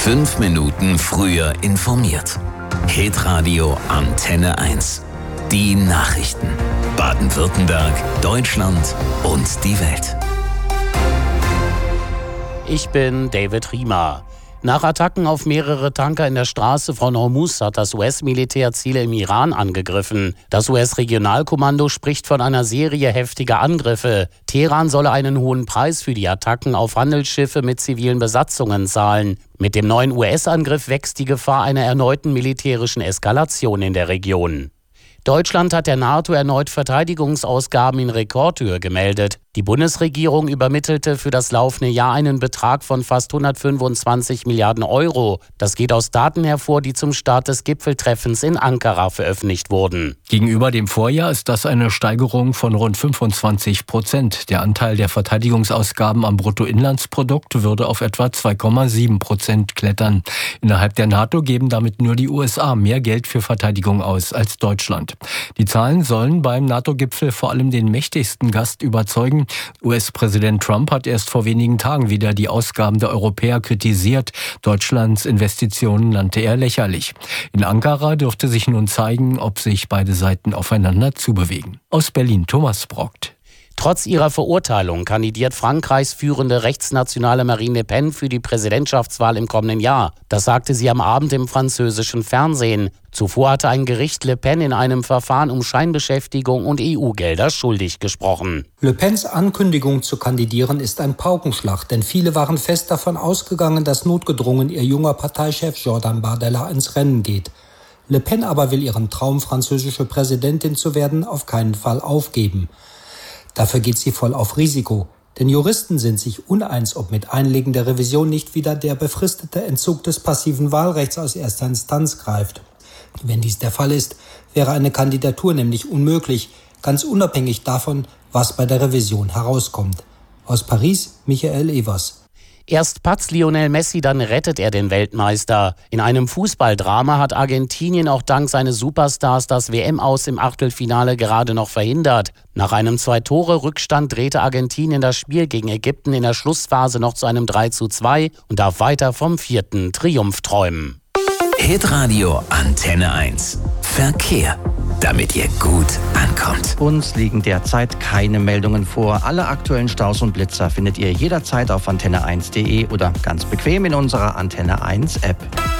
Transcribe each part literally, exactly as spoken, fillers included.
Fünf Minuten früher informiert. Hitradio Antenne eins. Die Nachrichten. Baden-Württemberg, Deutschland und die Welt. Ich bin David Riemer. Nach Attacken auf mehrere Tanker in der Straße von Hormuz hat das U S-Militär Ziele im Iran angegriffen. Das U S-Regionalkommando spricht von einer Serie heftiger Angriffe. Teheran solle einen hohen Preis für die Attacken auf Handelsschiffe mit zivilen Besatzungen zahlen. Mit dem neuen U S-Angriff wächst die Gefahr einer erneuten militärischen Eskalation in der Region. Deutschland hat der NATO erneut Verteidigungsausgaben in Rekordhöhe gemeldet. Die Bundesregierung übermittelte für das laufende Jahr einen Betrag von fast hundertfünfundzwanzig Milliarden Euro. Das geht aus Daten hervor, die zum Start des Gipfeltreffens in Ankara veröffentlicht wurden. Gegenüber dem Vorjahr ist das eine Steigerung von rund fünfundzwanzig Prozent. Der Anteil der Verteidigungsausgaben am Bruttoinlandsprodukt würde auf etwa zwei Komma sieben Prozent klettern. Innerhalb der NATO geben damit nur die U S A mehr Geld für Verteidigung aus als Deutschland. Die Zahlen sollen beim NATO-Gipfel vor allem den mächtigsten Gast überzeugen. U S-Präsident Trump hat erst vor wenigen Tagen wieder die Ausgaben der Europäer kritisiert. Deutschlands Investitionen nannte er lächerlich. In Ankara dürfte sich nun zeigen, ob sich beide Seiten aufeinander zubewegen. Aus Berlin Thomas Brockt. Trotz ihrer Verurteilung kandidiert Frankreichs führende rechtsnationale Marine Le Pen für die Präsidentschaftswahl im kommenden Jahr. Das sagte sie am Abend im französischen Fernsehen. Zuvor hatte ein Gericht Le Pen in einem Verfahren um Scheinbeschäftigung und E U-Gelder schuldig gesprochen. Le Pens Ankündigung zu kandidieren ist ein Paukenschlag, denn viele waren fest davon ausgegangen, dass notgedrungen ihr junger Parteichef Jordan Bardella ins Rennen geht. Le Pen aber will ihren Traum, französische Präsidentin zu werden, auf keinen Fall aufgeben. Dafür geht sie voll auf Risiko, denn Juristen sind sich uneins, ob mit Einlegen der Revision nicht wieder der befristete Entzug des passiven Wahlrechts aus erster Instanz greift. Wenn dies der Fall ist, wäre eine Kandidatur nämlich unmöglich, ganz unabhängig davon, was bei der Revision herauskommt. Aus Paris, Michael Evers. Erst patzt Lionel Messi, dann rettet er den Weltmeister. In einem Fußballdrama hat Argentinien auch dank seines Superstars das W M-Aus im Achtelfinale gerade noch verhindert. Nach einem Zwei-Tore-Rückstand drehte Argentinien das Spiel gegen Ägypten in der Schlussphase noch zu einem drei zu zwei und darf weiter vom vierten Triumph träumen. Hitradio Antenne eins. Verkehr. Damit ihr gut ankommt. Uns liegen derzeit keine Meldungen vor. Alle aktuellen Staus und Blitzer findet ihr jederzeit auf antenne eins punkt de oder ganz bequem in unserer Antenne eins App.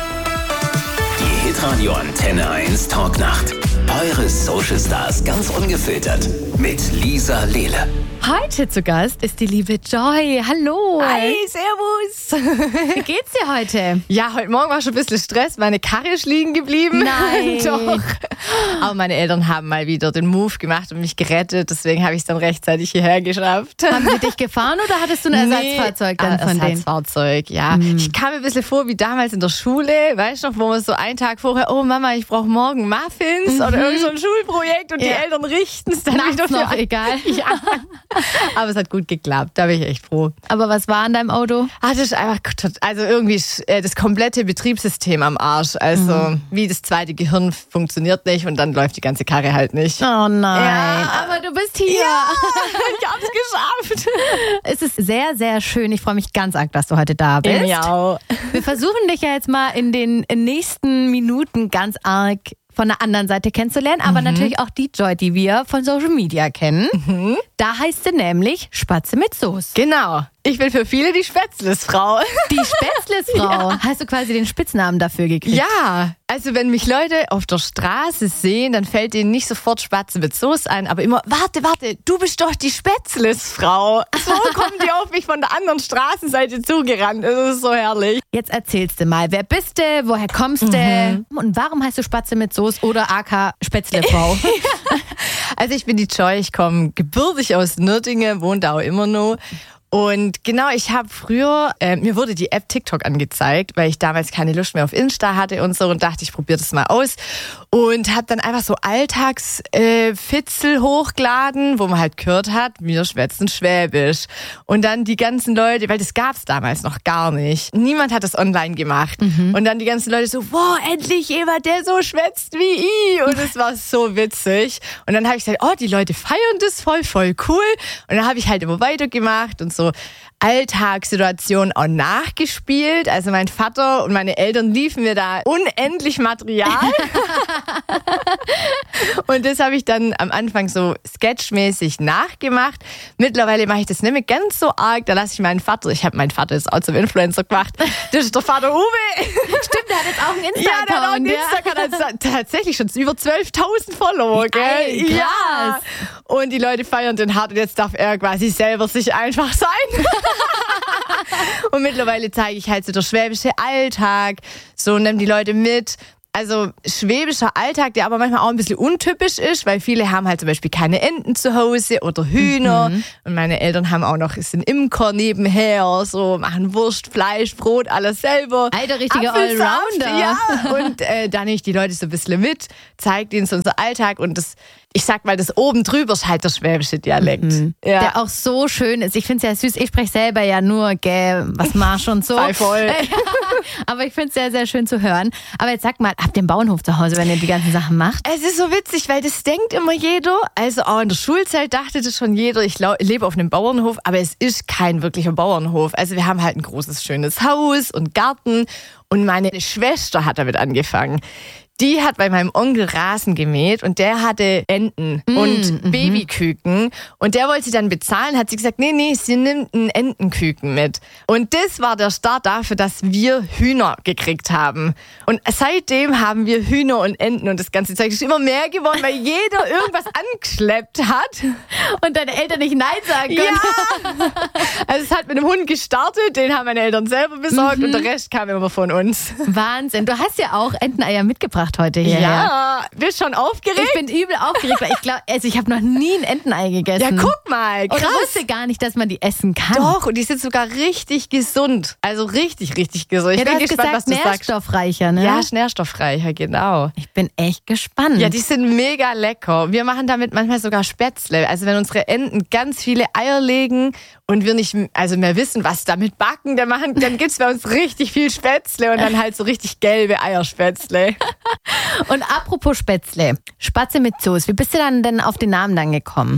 Die Hitradio Antenne eins Talknacht. Eure Social Stars ganz ungefiltert. Mit Lisa Lehle. Heute zu Gast ist die liebe Joy. Hallo. Hi, servus. Wie geht's dir heute? Ja, heute Morgen war schon ein bisschen Stress. Meine Karre ist liegen geblieben. Nein. Doch. Aber meine Eltern haben mal wieder den Move gemacht und mich gerettet. Deswegen habe ich es dann rechtzeitig hierher geschafft. Haben sie dich gefahren oder hattest du ein Ersatzfahrzeug dann nee, von denen? Ersatzfahrzeug, ja. Mhm. Ich kam mir ein bisschen vor wie damals in der Schule. Weißt du noch, wo man so einen Tag vorher, oh Mama, ich brauche morgen Muffins mhm. oder irgend so ein Schulprojekt und ja. die Eltern richten es dann Nachts wieder noch, egal. Ja. Aber es hat gut geklappt, da bin ich echt froh. Aber was war an deinem Auto? Ah, das ist einfach, also irgendwie das komplette Betriebssystem am Arsch. Also mhm. wie das zweite Gehirn funktioniert nicht und dann läuft die ganze Karre halt nicht. Oh nein. Ja. Aber du bist hier. Ja, ich hab's geschafft. Es ist sehr, sehr schön. Ich freue mich ganz arg, dass du heute da bist. Ja. Wir versuchen dich ja jetzt mal in den nächsten Minuten ganz arg von der anderen Seite kennenzulernen, aber mhm. natürlich auch die Joy, die wir von Social Media kennen. Mhm. Da heißt sie nämlich Spatze mit Soße. Genau. Ich bin für viele die Spätzlesfrau. Die Spätzlesfrau? Ja. Hast du quasi den Spitznamen dafür gekriegt? Ja. Also wenn mich Leute auf der Straße sehen, dann fällt ihnen nicht sofort Spatze mit Soße ein, aber immer, warte, warte, du bist doch die Spätzlesfrau. So kommen die auf mich von der anderen Straßenseite zugerannt. Das ist so herrlich. Jetzt erzählst du mal, wer bist du, woher kommst du mhm. und warum heißt du Spatze mit Soße oder aka Spätzlefrau? Also ich bin die Joy, ich komme gebürtig aus Nürtingen, wohne da auch immer noch. Und genau, ich habe früher, äh, mir wurde die App TikTok angezeigt, weil ich damals keine Lust mehr auf Insta hatte und so und dachte, ich probiere das mal aus. Und habe dann einfach so Alltagsfitzel äh, hochgeladen, wo man halt gehört hat, wir schwätzen Schwäbisch. Und dann die ganzen Leute, weil das gab's damals noch gar nicht. Niemand hat das online gemacht. Mhm. Und dann die ganzen Leute so, wow, endlich jemand, der so schwätzt wie ich. Und es war so witzig. Und dann habe ich gesagt, oh, die Leute feiern das voll, voll cool. Und dann habe ich halt immer weitergemacht und so Alltagssituationen auch nachgespielt. Also mein Vater und meine Eltern liefen mir da unendlich Material. Und das habe ich dann am Anfang so sketchmäßig nachgemacht. Mittlerweile mache ich das nicht mehr ganz so arg. Da lasse ich meinen Vater, ich habe meinen Vater jetzt auch zum Influencer gemacht. Das ist der Vater Uwe. Stimmt, der hat jetzt auch einen Insta-Account. Ja, der hat auch einen Insta-Account. Ja. Tatsächlich schon über zwölftausend Follower, gell? Geil, krass. Ja. Und die Leute feiern den hart und jetzt darf er quasi selber sich einfach sein. Und mittlerweile zeige ich halt so der schwäbische Alltag, so nehmen die Leute mit. Also schwäbischer Alltag, der aber manchmal auch ein bisschen untypisch ist, weil viele haben halt zum Beispiel keine Enten zu Hause oder Hühner. Mhm. Und meine Eltern haben auch noch, sind Imker nebenher, so machen Wurst, Fleisch, Brot, alles selber. Alter, richtiger Allrounder. Ja, und äh, da nehme ich die Leute so ein bisschen mit, zeige ihnen so unser Alltag und das, ich sag mal, das oben drüber ist halt der schwäbische Dialekt. Mhm. Ja. Der auch so schön ist. Ich finde es ja süß. Ich spreche selber ja nur, gell, was Marsch und so. Voll. Aber ich finde es sehr, sehr schön zu hören. Aber jetzt sag mal, habt ihr einen Bauernhof zu Hause, wenn ihr die ganzen Sachen macht? Es ist so witzig, weil das denkt immer jeder. Also auch in der Schulzeit dachte das schon jeder, ich lebe auf einem Bauernhof, aber es ist kein wirklicher Bauernhof. Also wir haben halt ein großes, schönes Haus und Garten und meine Schwester hat damit angefangen. Die hat bei meinem Onkel Rasen gemäht und der hatte Enten mm, und mm-hmm. Babyküken. Und der wollte sie dann bezahlen, hat sie gesagt, nee, nee, sie nimmt einen Entenküken mit. Und das war der Start dafür, dass wir Hühner gekriegt haben. Und seitdem haben wir Hühner und Enten und das ganze Zeug ist immer mehr geworden, weil jeder irgendwas angeschleppt hat. Und deine Eltern nicht Nein sagen können. Ja! Also es hat mit dem Hund gestartet, den haben meine Eltern selber besorgt Mhm. und der Rest kam immer von uns. Wahnsinn. Du hast ja auch Enteneier mitgebracht heute hier. Ja, bist schon aufgeregt? Ich bin übel aufgeregt, weil ich glaube, also ich habe noch nie ein Entenei gegessen. Ja, guck mal, krass. Und ich wusste gar nicht, dass man die essen kann. Doch, und die sind sogar richtig gesund. Also richtig, richtig gesund. Ich ja, bin du hast gespannt, gesagt, was du sagst. nährstoffreicher, ne? Ja, nährstoffreicher, genau. Ich bin echt gespannt. Ja, die sind mega lecker. Wir machen damit manchmal sogar Spätzle. Also wenn unsere Enten ganz viele Eier legen und wir nicht also mehr wissen, was damit backen, dann, machen, dann gibt's bei uns richtig viel Spätzle und dann halt so richtig gelbe Eierspätzle. Und apropos Spätzle, Spatze mit Soße, wie bist du dann denn auf den Namen dann gekommen?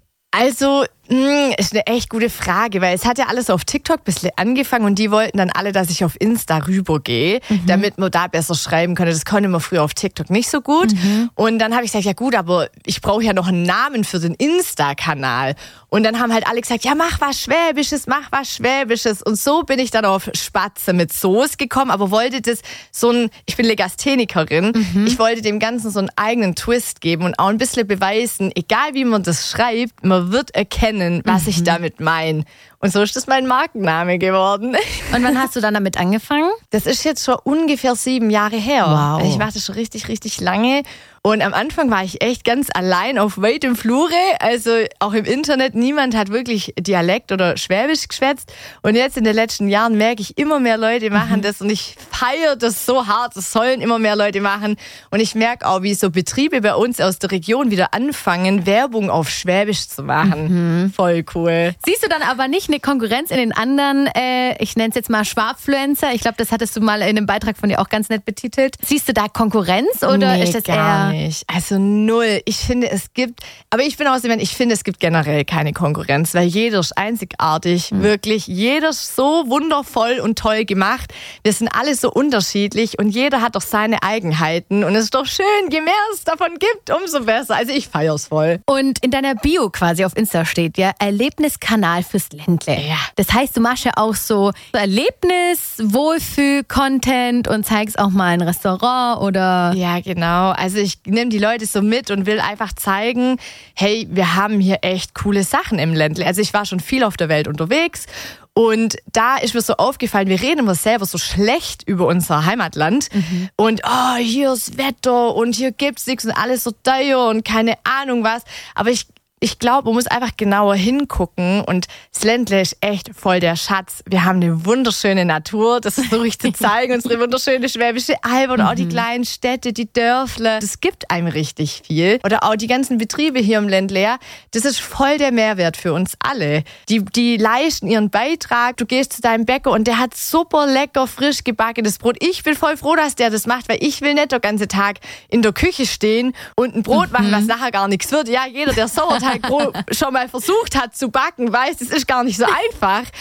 Also, mh, ist eine echt gute Frage, weil es hat ja alles auf TikTok ein bisschen angefangen und die wollten dann alle, dass ich auf Insta rübergehe, mhm. damit man da besser schreiben konnte. Das konnte man früher auf TikTok nicht so gut. Mhm. Und dann habe ich gesagt, ja gut, aber ich brauche ja noch einen Namen für den Insta-Kanal. Und dann haben halt alle gesagt, ja mach was Schwäbisches, mach was Schwäbisches. Und so bin ich dann auf Spatze mit Soße gekommen, aber wollte das so ein, ich bin Legasthenikerin, mhm. ich wollte dem Ganzen so einen eigenen Twist geben und auch ein bisschen beweisen, egal wie man das schreibt, man wird erkennen, was mhm. ich damit meine. Und so ist das mein Markenname geworden. Und wann hast du dann damit angefangen? Das ist jetzt schon ungefähr sieben Jahre her. Wow. Ich mache das schon richtig, richtig lange. Und am Anfang war ich echt ganz allein auf weitem Flure. Also auch im Internet, niemand hat wirklich Dialekt oder Schwäbisch geschwätzt. Und jetzt in den letzten Jahren merke ich, immer mehr Leute machen mhm. das. Und ich feiere das so hart. Das sollen immer mehr Leute machen. Und ich merke auch, wie so Betriebe bei uns aus der Region wieder anfangen, Werbung auf Schwäbisch zu machen. Mhm. Voll cool. Siehst du dann aber nicht eine Konkurrenz in den anderen, äh, ich nenne es jetzt mal Schwabfluencer. Ich glaube, das hattest du mal in einem Beitrag von dir auch ganz nett betitelt. Siehst du da Konkurrenz oder nee, ist das gar eher... nicht. Also null. Ich finde, es gibt, aber ich bin auch so jemand, ich finde, es gibt generell keine Konkurrenz, weil jeder ist einzigartig. Mhm. Wirklich, jeder ist so wundervoll und toll gemacht. Wir sind alle so unterschiedlich und jeder hat doch seine Eigenheiten und es ist doch schön, je mehr es davon gibt, umso besser. Also ich feier's voll. Und in deiner Bio quasi auf Insta steht ja Erlebniskanal fürs Ländle. Ja. Das heißt, du machst ja auch so Erlebnis, Wohlfühl-Content und zeigst auch mal ein Restaurant oder... Ja, genau. Also ich nehme die Leute so mit und will einfach zeigen, hey, wir haben hier echt coole Sachen im Ländle. Also ich war schon viel auf der Welt unterwegs und da ist mir so aufgefallen, wir reden immer selber so schlecht über unser Heimatland mhm. und oh, hier ist Wetter und hier gibt's nichts und alles so teuer und keine Ahnung was. Aber ich Ich glaube, man muss einfach genauer hingucken und das Ländle ist echt voll der Schatz. Wir haben eine wunderschöne Natur, das ist so richtig zu zeigen, unsere wunderschöne Schwäbische Alb oder mhm. auch die kleinen Städte, die Dörfler. Das gibt einem richtig viel. Oder auch die ganzen Betriebe hier im Ländle, das ist voll der Mehrwert für uns alle. Die, die leisten ihren Beitrag, du gehst zu deinem Bäcker und der hat super lecker, frisch gebackenes Brot. Ich bin voll froh, dass der das macht, weil ich will nicht den ganzen Tag in der Küche stehen und ein Brot mhm. machen, was nachher gar nichts wird. Ja, jeder, der Sauerteig schon mal versucht hat zu backen, weiß, es ist gar nicht so einfach.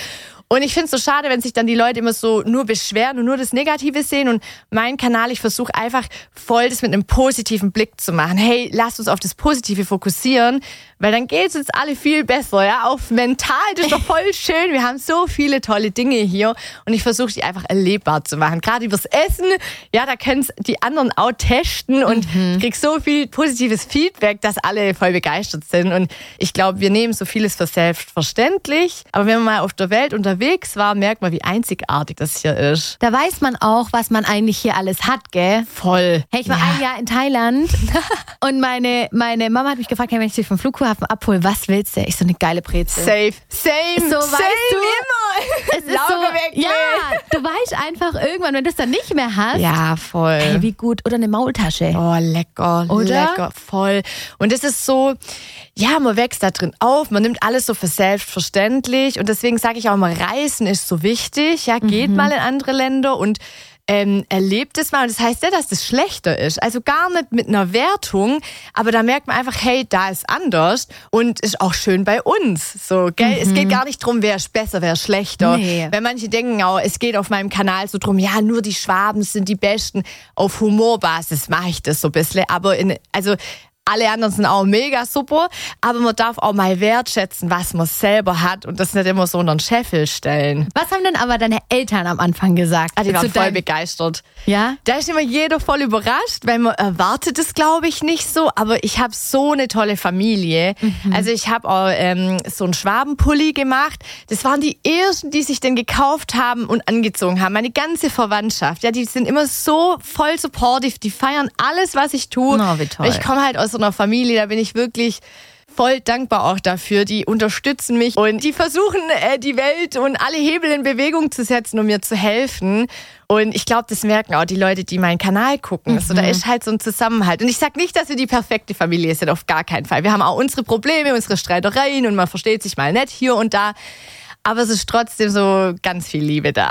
Und ich finde es so schade, wenn sich dann die Leute immer so nur beschweren und nur das Negative sehen. Und mein Kanal, ich versuche einfach voll das mit einem positiven Blick zu machen. Hey, lasst uns auf das Positive fokussieren, weil dann geht es uns alle viel besser. Ja, auch mental, das ist doch voll schön. Wir haben so viele tolle Dinge hier und ich versuche die einfach erlebbar zu machen. Gerade übers Essen, ja, da können es die anderen auch testen und mhm. ich kriege so viel positives Feedback, dass alle voll begeistert sind. Und ich glaube, wir nehmen so vieles für selbstverständlich. Aber wenn man mal auf der Welt unterwegs war, merkt man, wie einzigartig das hier ist. Da weiß man auch, was man eigentlich hier alles hat, gell? Voll. Hey, ich war ja. ein Jahr in Thailand und meine, meine Mama hat mich gefragt, hey, wenn ich dich vom Flughafen abhole, was willst du? Ich so, eine geile Brezel. Safe. Same. So, Same weißt du, immer. Es ist so, ja, du weißt einfach irgendwann, wenn du es dann nicht mehr hast. Ja, voll. Hey, wie gut. Oder eine Maultasche. Oh, lecker. Oder? Lecker. Voll. Und es ist so, ja, man wächst da drin auf, man nimmt alles so für selbstverständlich und deswegen sage ich auch mal, Reisen ist so wichtig. Ja, geht mhm. mal in andere Länder und Ähm, erlebt es mal. Und das heißt ja, dass das schlechter ist. Also gar nicht mit einer Wertung, aber da merkt man einfach, hey, da ist anders und ist auch schön bei uns. So, gell? Mhm. Es geht gar nicht drum, wer ist besser, wer ist schlechter. Nee. Weil manche denken auch, es geht auf meinem Kanal so drum, ja, nur die Schwaben sind die Besten. Auf Humorbasis mache ich das so ein bisschen. Aber in, also alle anderen sind auch mega super, aber man darf auch mal wertschätzen, was man selber hat und das nicht immer so unter den Scheffel stellen. Was haben denn aber deine Eltern am Anfang gesagt? Ah, die waren Zu voll deinem- begeistert. Ja? Da ist immer jeder voll überrascht, weil man erwartet es, glaube ich, nicht so. Aber ich habe so eine tolle Familie. Mhm. Also ich habe auch ähm, so einen Schwabenpulli gemacht. Das waren die ersten, die sich den gekauft haben und angezogen haben. Meine ganze Verwandtschaft. Ja, die sind immer so voll supportive. Die feiern alles, was ich tue. Oh, wie toll. Ich komme halt aus so einer Familie, da bin ich wirklich voll dankbar auch dafür. Die unterstützen mich und die versuchen, äh, die Welt und alle Hebel in Bewegung zu setzen, um mir zu helfen. Und ich glaube, das merken auch die Leute, die meinen Kanal gucken. Mhm. Also, da ist halt so ein Zusammenhalt. Und ich sage nicht, dass wir die perfekte Familie sind, auf gar keinen Fall. Wir haben auch unsere Probleme, unsere Streitereien und man versteht sich mal nicht hier und da. Aber es ist trotzdem so ganz viel Liebe da.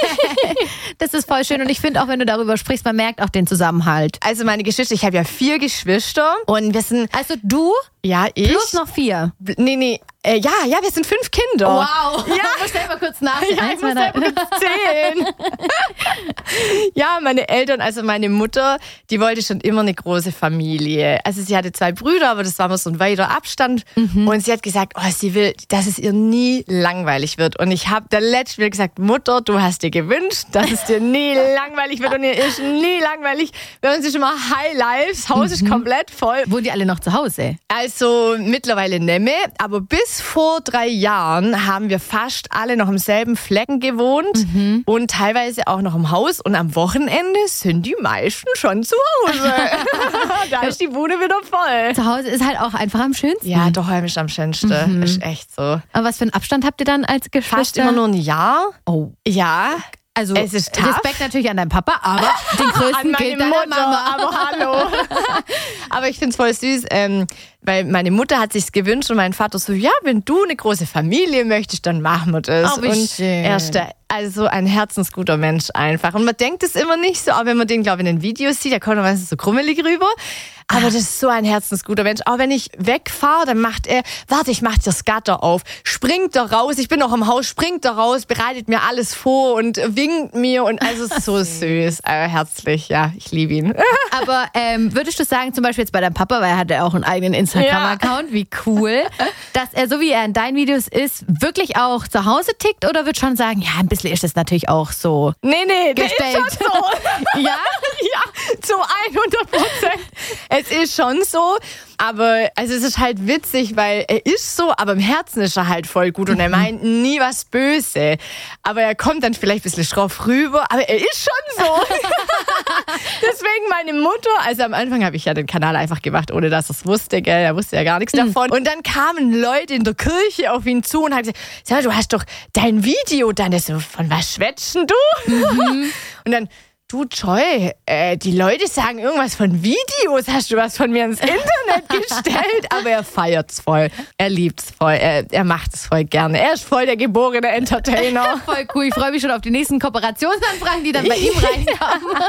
Das ist voll schön und ich finde auch, wenn du darüber sprichst, man merkt auch den Zusammenhalt. Also meine Geschwister, ich habe ja vier Geschwister und wir sind... Also du Ja, ich... plus noch vier. Nee, nee, äh, ja, ja, wir sind fünf Kinder. Wow. Ja. Ich muss selber kurz nachdenken. Ja, ich muss selber kurz zählen. Ja, meine Eltern, also meine Mutter, die wollte schon immer eine große Familie. Also sie hatte zwei Brüder, aber das war immer so ein weiter Abstand. Mhm. Und sie hat gesagt, oh, sie will, dass es ihr nie langweilig wird. Und ich habe der letzte Mal gesagt, Mutter, du hast dir gewünscht, dass es dir nie langweilig wird. Und ihr ist nie langweilig. Bei uns ist immer High Life, das Haus ist komplett voll. Wohnen die alle noch zu Hause? Also mittlerweile Nemme, aber bis vor drei Jahren haben wir fast alle noch im selben Flecken gewohnt mhm. und teilweise auch noch im Haus. Und am Wochenende sind die meisten schon zu Hause. Da ist die Bude wieder voll. Zu Hause ist halt auch einfach am schönsten. Ja, daheim ist am schönsten. Mhm. Ist echt so. Aber was für einen Abstand habt ihr dann als Geschwister? Fast immer nur ein Jahr. Oh. Ja. Also es ist tough. Respekt natürlich an deinen Papa, aber den größten an meine gilt deiner Mutter, Mama. aber hallo. Aber ich finde es voll süß, ähm, weil meine Mutter hat sich's gewünscht und mein Vater so, ja, wenn du eine große Familie möchtest, dann machen wir das. Oh, wie und schön. er ist der, also ein herzensguter Mensch einfach. Und man denkt es immer nicht so, aber wenn man den, glaube ich, in den Videos sieht, der kommt meistens so krummelig rüber. Aber das ist so ein herzensguter Mensch. Auch wenn ich wegfahre, dann macht er, warte, ich mach dir das Gatter auf, springt da raus, ich bin noch im Haus, springt da raus, bereitet mir alles vor und winkt mir und also es ist so süß, äh, herzlich, ja, ich liebe ihn. Aber ähm, würdest du sagen, zum Beispiel jetzt bei deinem Papa, weil er hat ja auch einen eigenen Instagram-Account, wie cool, dass er, so wie er in deinen Videos ist, wirklich auch zu Hause tickt oder wird schon sagen, ja, ein bisschen ist das natürlich auch so Nee, nee, gestellt. das ist schon so. Ja? Ja, zu hundert Prozent. Es ist schon so, aber also es ist halt witzig, weil er ist so, aber im Herzen ist er halt voll gut und er meint nie was Böse. Aber er kommt dann vielleicht ein bisschen schroff rüber, aber er ist schon so. Deswegen meine Mutter, also am Anfang habe ich ja den Kanal einfach gemacht, ohne dass er es wusste, gell, er wusste ja gar nichts davon. Und dann kamen Leute in der Kirche auf ihn zu und haben gesagt, sag mal, du hast doch dein Video, dann ist so, von was schwätzen du? Mhm. Und dann, du Joy, äh, die Leute sagen irgendwas von Videos, hast du was von mir ins Internet gestellt? Aber er feiert's voll, er liebt's voll, er, er macht es voll gerne. Er ist voll der geborene Entertainer. Voll cool, ich freue mich schon auf die nächsten Kooperationsanfragen, die dann bei ihm reinkommen.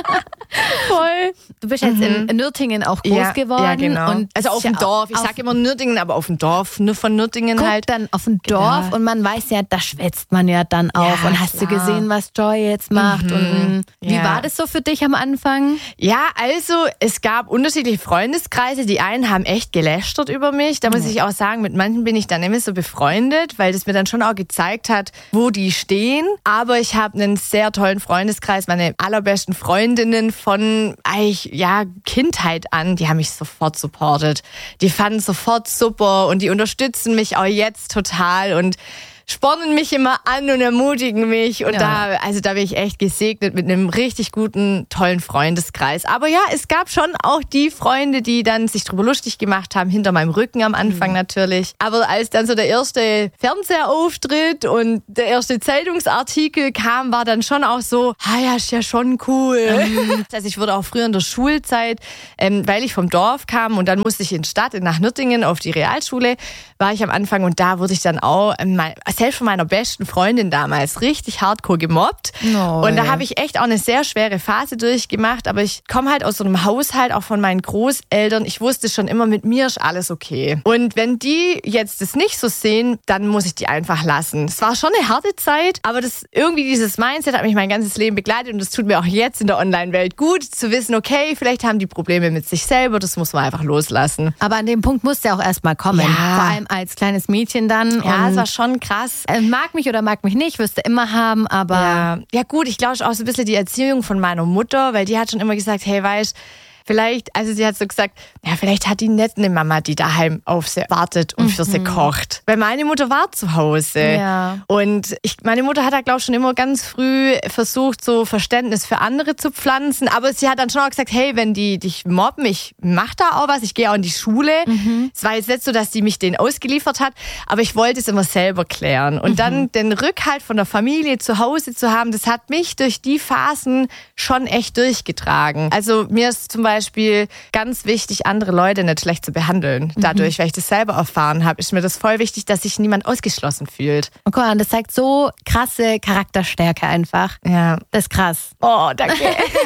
Voll. Du bist jetzt in Nürtingen auch groß ja, geworden. Ja, genau. Und also auf dem Dorf. Ich sag immer Nürtingen, aber auf dem Dorf. Nur von Nürtingen Guck halt. dann auf dem Dorf Genau. und man weiß ja, da schwätzt man ja dann auch. Ja, und hast klar. du gesehen, was Joy jetzt macht? Mhm. Und wie Ja. war das so für dich am Anfang? Ja, also es gab unterschiedliche Freundeskreise. Die einen haben echt gelästert über mich. Da muss ich auch sagen, mit manchen bin ich dann immer so befreundet, weil das mir dann schon auch gezeigt hat, wo die stehen. Aber ich habe einen sehr tollen Freundeskreis. Meine allerbesten Freundinnen von eigentlich, ja, Kindheit an, die haben mich sofort supportet. Die fanden es sofort super und die unterstützen mich auch jetzt total und spornen mich immer an und ermutigen mich. Und Ja. da, also da bin ich echt gesegnet mit einem richtig guten, tollen Freundeskreis. Aber ja, es gab schon auch die Freunde, die dann sich drüber lustig gemacht haben, hinter meinem Rücken am Anfang mhm. natürlich. Aber als dann so der erste Fernsehauftritt und der erste Zeitungsartikel kam, war dann schon auch so, ah ja, ist ja schon cool. Mhm. Also ich wurde auch früher in der Schulzeit, ähm, weil ich vom Dorf kam und dann musste ich in die Stadt, nach Nürtingen auf die Realschule, war ich am Anfang und da wurde ich dann auch, ähm, mal, selbst von meiner besten Freundin damals, richtig hardcore gemobbt. Oh, und da ja. habe ich echt auch eine sehr schwere Phase durchgemacht. Aber ich komme halt aus so einem Haushalt, auch von meinen Großeltern. Ich wusste schon immer, mit mir ist alles okay. Und wenn die jetzt das nicht so sehen, dann muss ich die einfach lassen. Es war schon eine harte Zeit, aber das irgendwie dieses Mindset hat mich mein ganzes Leben begleitet. Und das tut mir auch jetzt in der Online-Welt gut, zu wissen, okay, vielleicht haben die Probleme mit sich selber. Das muss man einfach loslassen. Aber an dem Punkt musste ja auch erstmal kommen. Ja. Vor allem als kleines Mädchen dann. Ja, und es war schon krass. äh, mag mich oder mag mich nicht, wirst du immer haben, aber Ja, ja gut, ich glaube auch so ein bisschen die Erziehung von meiner Mutter, weil die hat schon immer gesagt, hey, weißt, vielleicht, also sie hat so gesagt, ja, vielleicht hat die nicht eine Mama, die daheim auf sie wartet und für sie kocht. Weil meine Mutter war zu Hause. Ja. Und ich, meine Mutter hat da, glaube ich, schon immer ganz früh versucht, so Verständnis für andere zu pflanzen. Aber sie hat dann schon auch gesagt, hey, wenn die dich mobben, ich mach da auch was, ich gehe auch in die Schule. Mhm. Es war jetzt nicht so, dass die mich denen ausgeliefert hat, aber ich wollte es immer selber klären. Und mhm. dann den Rückhalt von der Familie zu Hause zu haben, das hat mich durch die Phasen schon echt durchgetragen. Also mir ist zum Beispiel Beispiel ganz wichtig, andere Leute nicht schlecht zu behandeln. Dadurch, weil ich das selber erfahren habe, ist mir das voll wichtig, dass sich niemand ausgeschlossen fühlt. Und guck mal, das zeigt so krasse Charakterstärke einfach. Ja. Das ist krass. Oh, danke.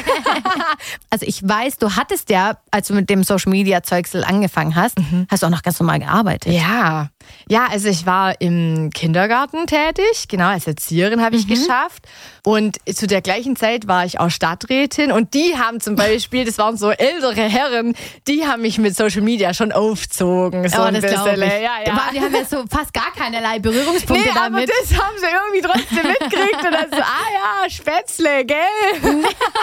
Also ich weiß, du hattest ja, als du mit dem Social-Media-Zeugsel angefangen hast, mhm. hast du auch noch ganz normal gearbeitet. Ja. Ja, also ich war im Kindergarten tätig, genau, als Erzieherin habe ich mhm. geschafft. Und zu der gleichen Zeit war ich auch Stadträtin und die haben zum Beispiel, das waren so ältere Herren, die haben mich mit Social Media schon aufgezogen. So oh, ein das glaube ich. Ja, ja. Die haben ja so fast gar keinerlei Berührungspunkte nee, damit. aber das haben sie irgendwie trotzdem mitgekriegt und dann so, ah ja, Spätzle, gell?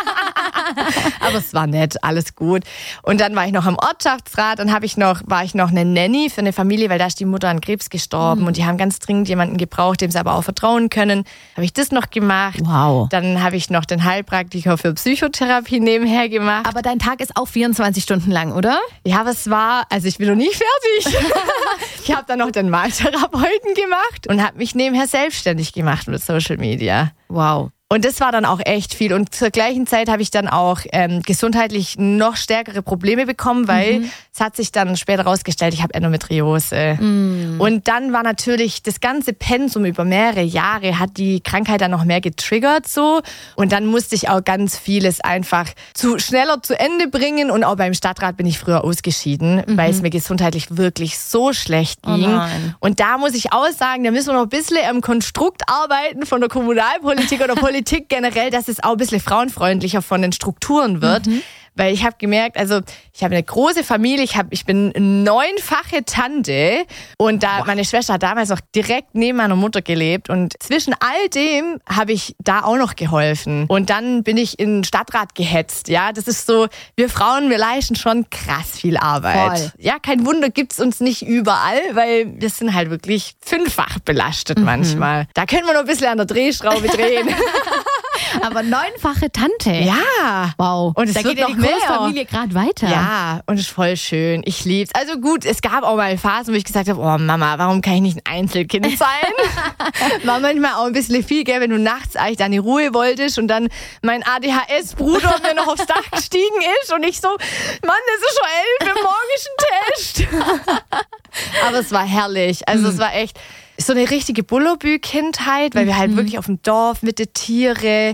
Aber es war nett, alles gut. Und dann war ich noch im Ortschaftsrat, dann habe ich noch, war ich noch eine Nanny für eine Familie, weil da ist die Mutter an Krebs gestorben mhm. und die haben ganz dringend jemanden gebraucht, dem sie aber auch vertrauen können. Habe ich das noch gemacht. Wow. Dann habe ich noch den Heilpraktiker für Psychotherapie nebenher gemacht. Aber dein Tag ist auch vierundzwanzig Stunden lang, oder? Ja, aber es war, also ich bin noch nie fertig. Ich habe dann noch den Maltherapeuten gemacht und habe mich nebenher selbstständig gemacht mit Social Media. Wow. Und das war dann auch echt viel. Und zur gleichen Zeit habe ich dann auch ähm, gesundheitlich noch stärkere Probleme bekommen, weil mhm. es hat sich dann später rausgestellt, ich habe Endometriose. Mhm. Und dann war natürlich das ganze Pensum über mehrere Jahre, hat die Krankheit dann noch mehr getriggert so. Und dann musste ich auch ganz vieles einfach zu schneller zu Ende bringen. Und auch beim Stadtrat bin ich früher ausgeschieden, mhm. weil es mir gesundheitlich wirklich so schlecht ging. Oh und da muss ich auch sagen, da müssen wir noch ein bisschen am Konstrukt arbeiten von der Kommunalpolitik oder Politik. Politik generell, dass es auch ein bisschen frauenfreundlicher von den Strukturen wird. Mhm. Weil ich habe gemerkt, also ich habe eine große Familie, ich, hab, ich bin neunfache Tante und da wow. meine Schwester hat damals noch direkt neben meiner Mutter gelebt und zwischen all dem habe ich da auch noch geholfen. Und dann bin ich in den Stadtrat gehetzt. Ja, das ist so, wir Frauen, wir leisten schon krass viel Arbeit. Voll. Ja, kein Wunder gibt's uns nicht überall, weil wir sind halt wirklich fünffach belastet mhm. manchmal. Da können wir noch ein bisschen an der Drehschraube drehen. Aber neunfache Tante. Ja. Wow. Und es da wird geht ja noch die Großfamilie gerade weiter. Ja, und es ist voll schön. Ich lieb's. Also gut, es gab auch mal Phasen, wo ich gesagt habe, oh Mama, warum kann ich nicht ein Einzelkind sein? War manchmal auch ein bisschen viel, gell, wenn du nachts eigentlich deine Ruhe wolltest und dann mein A D H S-Bruder mir noch aufs Dach gestiegen ist und ich so, Mann, es ist schon elf, morgen ist ein Test. Aber es war herrlich. Also es war echt so eine richtige Bullabü-Kindheit, weil wir halt wirklich auf dem Dorf mit den Tieren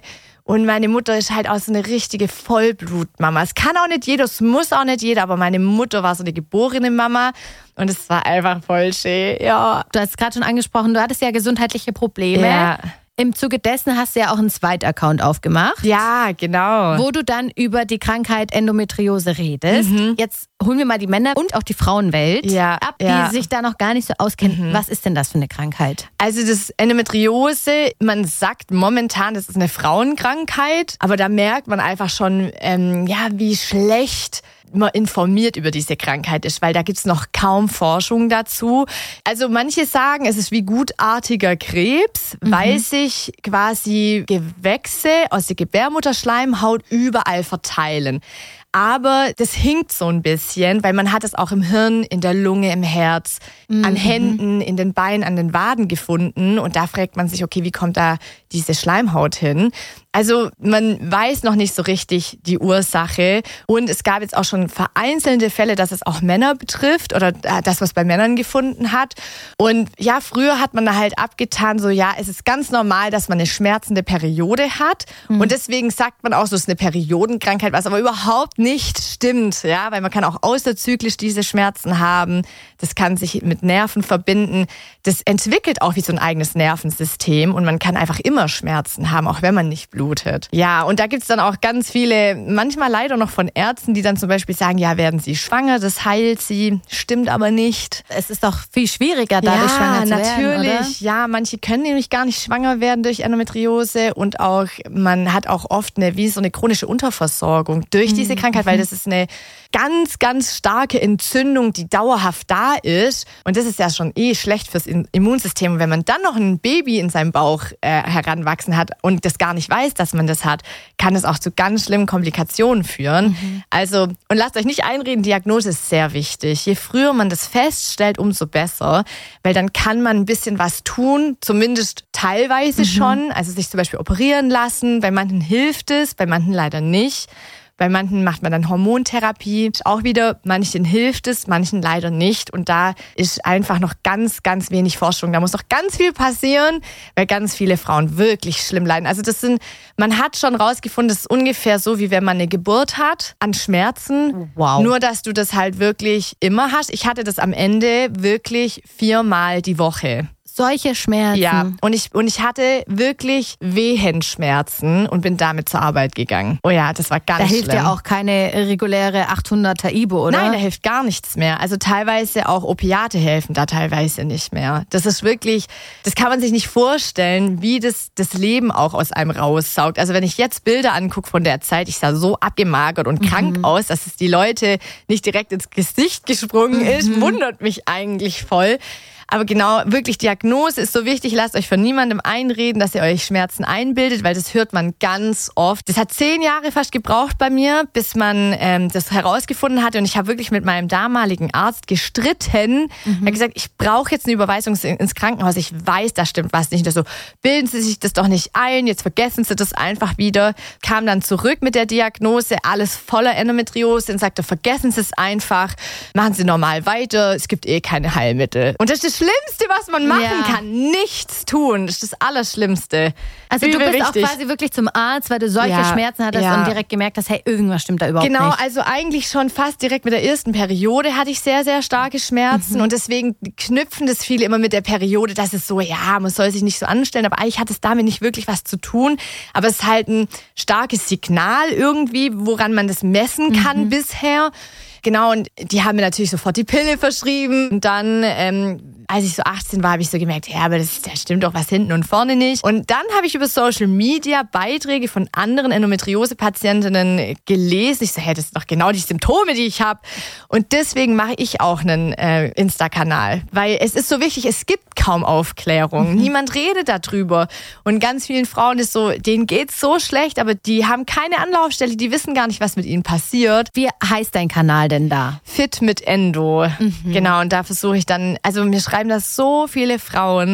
Und meine Mutter ist halt auch so eine richtige Vollblutmama. Es kann auch nicht jeder, es muss auch nicht jeder, aber meine Mutter war so eine geborene Mama. Und es war einfach voll schön, ja. Du hast gerade schon angesprochen, du hattest ja gesundheitliche Probleme. Ja. Im Zuge dessen hast du ja auch einen Zweitaccount aufgemacht. Ja, genau. Wo du dann über die Krankheit Endometriose redest. Mhm. Jetzt holen wir mal die Männer und auch die Frauenwelt ja, ab, ja. die sich da noch gar nicht so auskennen. Mhm. Was ist denn das für eine Krankheit? Also das Endometriose, man sagt momentan, das ist eine Frauenkrankheit. Aber da merkt man einfach schon, ähm, ja, wie schlecht man informiert über diese Krankheit ist, weil da gibt's noch kaum Forschung dazu. Also manche sagen, es ist wie gutartiger Krebs, mhm. weil sich quasi Gewächse aus der Gebärmutterschleimhaut überall verteilen. Aber das hinkt so ein bisschen, weil man hat es auch im Hirn, in der Lunge, im Herz, mhm. an Händen, in den Beinen, an den Waden gefunden. Und da fragt man sich, okay, wie kommt da diese Schleimhaut hin? Also man weiß noch nicht so richtig die Ursache. Und es gab jetzt auch schon vereinzelte Fälle, dass es auch Männer betrifft oder das, was bei Männern gefunden hat. Und ja, früher hat man da halt abgetan, so ja, es ist ganz normal, dass man eine schmerzende Periode hat. Mhm. Und deswegen sagt man auch, so es ist eine Periodenkrankheit, was aber überhaupt nicht stimmt. Ja, weil man kann auch außerzyklisch diese Schmerzen haben. Das kann sich mit Nerven verbinden. Das entwickelt auch wie so ein eigenes Nervensystem. Und man kann einfach immer Schmerzen haben, auch wenn man nicht blutet. Ja, und da gibt's dann auch ganz viele, manchmal leider noch von Ärzten, die dann zum Beispiel sagen, ja, werden Sie schwanger, das heilt Sie. Stimmt aber nicht. Es ist doch viel schwieriger, dadurch ja, schwanger zu natürlich. werden, oder? Ja, manche können nämlich gar nicht schwanger werden durch Endometriose. Und auch, man hat auch oft eine, wie so eine chronische Unterversorgung durch diese Krankheit, weil das ist eine ganz, ganz starke Entzündung, die dauerhaft da ist. Und das ist ja schon eh schlecht fürs Immunsystem. Und wenn man dann noch ein Baby in seinem Bauch äh, heranwachsen hat und das gar nicht weiß, dass man das hat, kann es auch zu ganz schlimmen Komplikationen führen. Mhm. Also, und lasst euch nicht einreden, Diagnose ist sehr wichtig. Je früher man das feststellt, umso besser. Weil dann kann man ein bisschen was tun, zumindest teilweise mhm. schon. Also sich zum Beispiel operieren lassen. Bei manchen hilft es, bei manchen leider nicht. Bei manchen macht man dann Hormontherapie. Auch wieder, manchen hilft es, manchen leider nicht. Und da ist einfach noch ganz, ganz wenig Forschung. Da muss noch ganz viel passieren, weil ganz viele Frauen wirklich schlimm leiden. Also das sind, man hat schon rausgefunden, das ist ungefähr so, wie wenn man eine Geburt hat an Schmerzen. Wow. Nur, dass du das halt wirklich immer hast. Ich hatte das am Ende wirklich viermal die Woche. Solche Schmerzen. Ja, und ich, und ich hatte wirklich Wehenschmerzen und bin damit zur Arbeit gegangen. Oh ja, das war ganz schlimm. Da hilft ja auch keine reguläre achthunderter Ibo, oder? Nein, da hilft gar nichts mehr. Also teilweise auch Opiate helfen da teilweise nicht mehr. Das ist wirklich, das kann man sich nicht vorstellen, wie das das Leben auch aus einem raussaugt. Also wenn ich jetzt Bilder angucke von der Zeit, ich sah so abgemagert und krank mhm. aus, dass es die Leute nicht direkt ins Gesicht gesprungen mhm. ist, wundert mich eigentlich voll. Aber genau, wirklich Diagnose ist so wichtig. Lasst euch von niemandem einreden, dass ihr euch Schmerzen einbildet, weil das hört man ganz oft. Das hat zehn Jahre fast gebraucht bei mir, bis man ähm, das herausgefunden hatte. Und ich habe wirklich mit meinem damaligen Arzt gestritten. Mhm. Er hat gesagt, ich brauche jetzt eine Überweisung ins Krankenhaus. Ich weiß, da stimmt was nicht. Und so, bilden Sie sich das doch nicht ein, jetzt vergessen Sie das einfach wieder. Kam dann zurück mit der Diagnose, alles voller Endometriose und sagte, vergessen Sie es einfach, machen Sie normal weiter, es gibt eh keine Heilmittel. Und das ist das Schlimmste, was man machen ja. kann. Nichts tun. Das ist das Allerschlimmste. Also Übel du bist wichtig. auch quasi wirklich zum Arzt, weil du solche ja. Schmerzen hattest ja. und direkt gemerkt hast, hey, irgendwas stimmt da überhaupt genau, nicht. Genau, also eigentlich schon fast direkt mit der ersten Periode hatte ich sehr, sehr starke Schmerzen mhm. und deswegen knüpfen das viele immer mit der Periode, dass es so, ja, man soll sich nicht so anstellen, aber eigentlich hat es damit nicht wirklich was zu tun. Aber es ist halt ein starkes Signal irgendwie, woran man das messen kann mhm. bisher. Genau, und die haben mir natürlich sofort die Pille verschrieben. Und dann, ähm, als ich so achtzehn war, habe ich so gemerkt, ja, aber das, das stimmt doch was hinten und vorne nicht. Und dann habe ich über Social Media Beiträge von anderen Endometriose-Patientinnen gelesen. Ich so, hey, das sind doch genau die Symptome, die ich habe. Und deswegen mache ich auch einen äh, Insta-Kanal. Weil es ist so wichtig, es gibt kaum Aufklärung. Mhm. Niemand redet darüber. Und ganz vielen Frauen ist so, denen geht's so schlecht, aber die haben keine Anlaufstelle, die wissen gar nicht, was mit ihnen passiert. Wie heißt dein Kanal denn da? Fit mit Endo. Mhm. Genau, und da versuche ich dann, also mir schreiben das so viele Frauen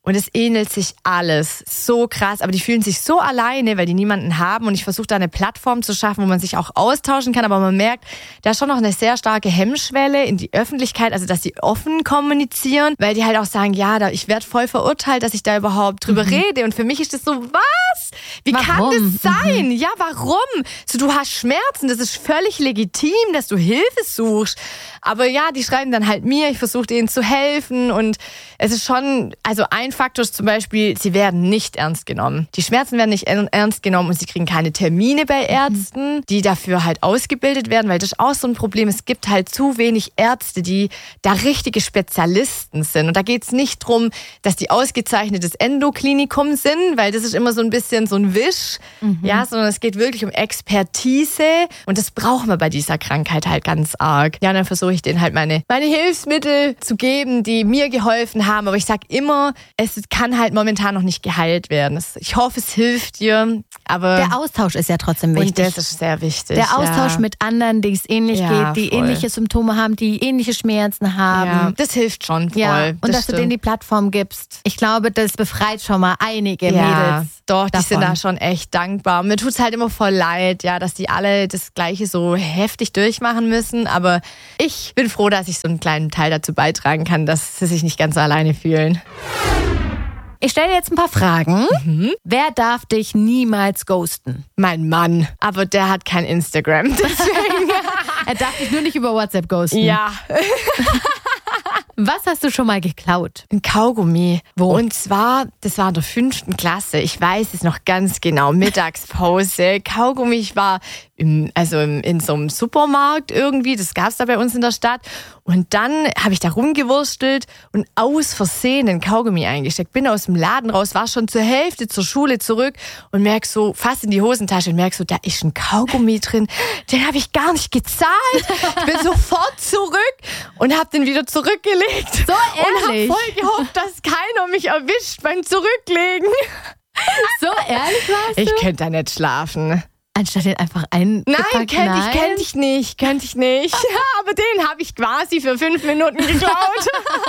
Und es ähnelt sich alles. So krass. Aber die fühlen sich so alleine, weil die niemanden haben. Und ich versuche da eine Plattform zu schaffen, wo man sich auch austauschen kann. Aber man merkt, da ist schon noch eine sehr starke Hemmschwelle in die Öffentlichkeit. Also, dass sie offen kommunizieren. Weil die halt auch sagen, ja, da, ich werde voll verurteilt, dass ich da überhaupt drüber mhm. rede. Und für mich ist das so, was? Wie warum? Kann das sein? Mhm. Ja, warum? So, du hast Schmerzen. Das ist völlig legitim, dass du Hilfe suchst. Aber ja, die schreiben dann halt mir. Ich versuche denen zu helfen. Und es ist schon, also ein Faktor ist zum Beispiel, sie werden nicht ernst genommen. Die Schmerzen werden nicht ernst genommen und sie kriegen keine Termine bei Ärzten, mhm. die dafür halt ausgebildet werden, weil das ist auch so ein Problem. Es gibt halt zu wenig Ärzte, die da richtige Spezialisten sind. Und da geht es nicht darum, dass die ausgezeichnetes Endoklinikum sind, weil das ist immer so ein bisschen so ein Wisch, mhm. ja, sondern es geht wirklich um Expertise und das brauchen wir bei dieser Krankheit halt ganz arg. Ja, und dann versuche ich denen halt meine, meine Hilfsmittel zu geben, die mir geholfen haben. Aber ich sag immer, es kann halt momentan noch nicht geheilt werden. Ich hoffe, es hilft dir, aber... Der Austausch ist ja trotzdem wichtig. Und das ist sehr wichtig. Der Austausch ja. mit anderen, denen es ähnlich ja, geht, die voll. ähnliche Symptome haben, die ähnliche Schmerzen haben. Ja, das hilft schon voll. Ja, und das dass stimmt. du denen die Plattform gibst. Ich glaube, das befreit schon mal einige ja, Mädels. Doch, die davon. sind da schon echt dankbar. Mir tut's halt immer voll leid, ja, dass die alle das Gleiche so heftig durchmachen müssen. Aber ich bin froh, dass ich so einen kleinen Teil dazu beitragen kann, dass sie sich nicht ganz so alleine fühlen. Ich stelle dir jetzt ein paar Fragen. Mhm. Wer darf dich niemals ghosten? Mein Mann. Aber der hat kein Instagram. Deswegen. Er darf dich nur nicht über WhatsApp ghosten. Ja. Was hast du schon mal geklaut? Ein Kaugummi. Wo? Und zwar, das war in der fünften Klasse. Ich weiß es noch ganz genau. Mittagspause. Kaugummi. Ich war im, also im, in so einem Supermarkt irgendwie. Das gab es da bei uns in der Stadt. Und dann habe ich da rumgewurstelt und aus Versehen den Kaugummi eingesteckt. Bin aus dem Laden raus, war schon zur Hälfte zur Schule zurück und merk so fast in die Hosentasche und merk so, da ist ein Kaugummi drin. Den habe ich gar nicht gezahlt. Ich bin sofort zurück und habe den wieder zurückgelegt. So ehrlich? Und habe voll gehofft, dass keiner mich erwischt beim Zurücklegen. So ehrlich warst du? Ich könnte da nicht schlafen. Anstatt den einfach ein. Nein, könnte ich, könnte ich nicht, könnte ich nicht. Ja, aber den habe ich quasi für fünf Minuten geklaut.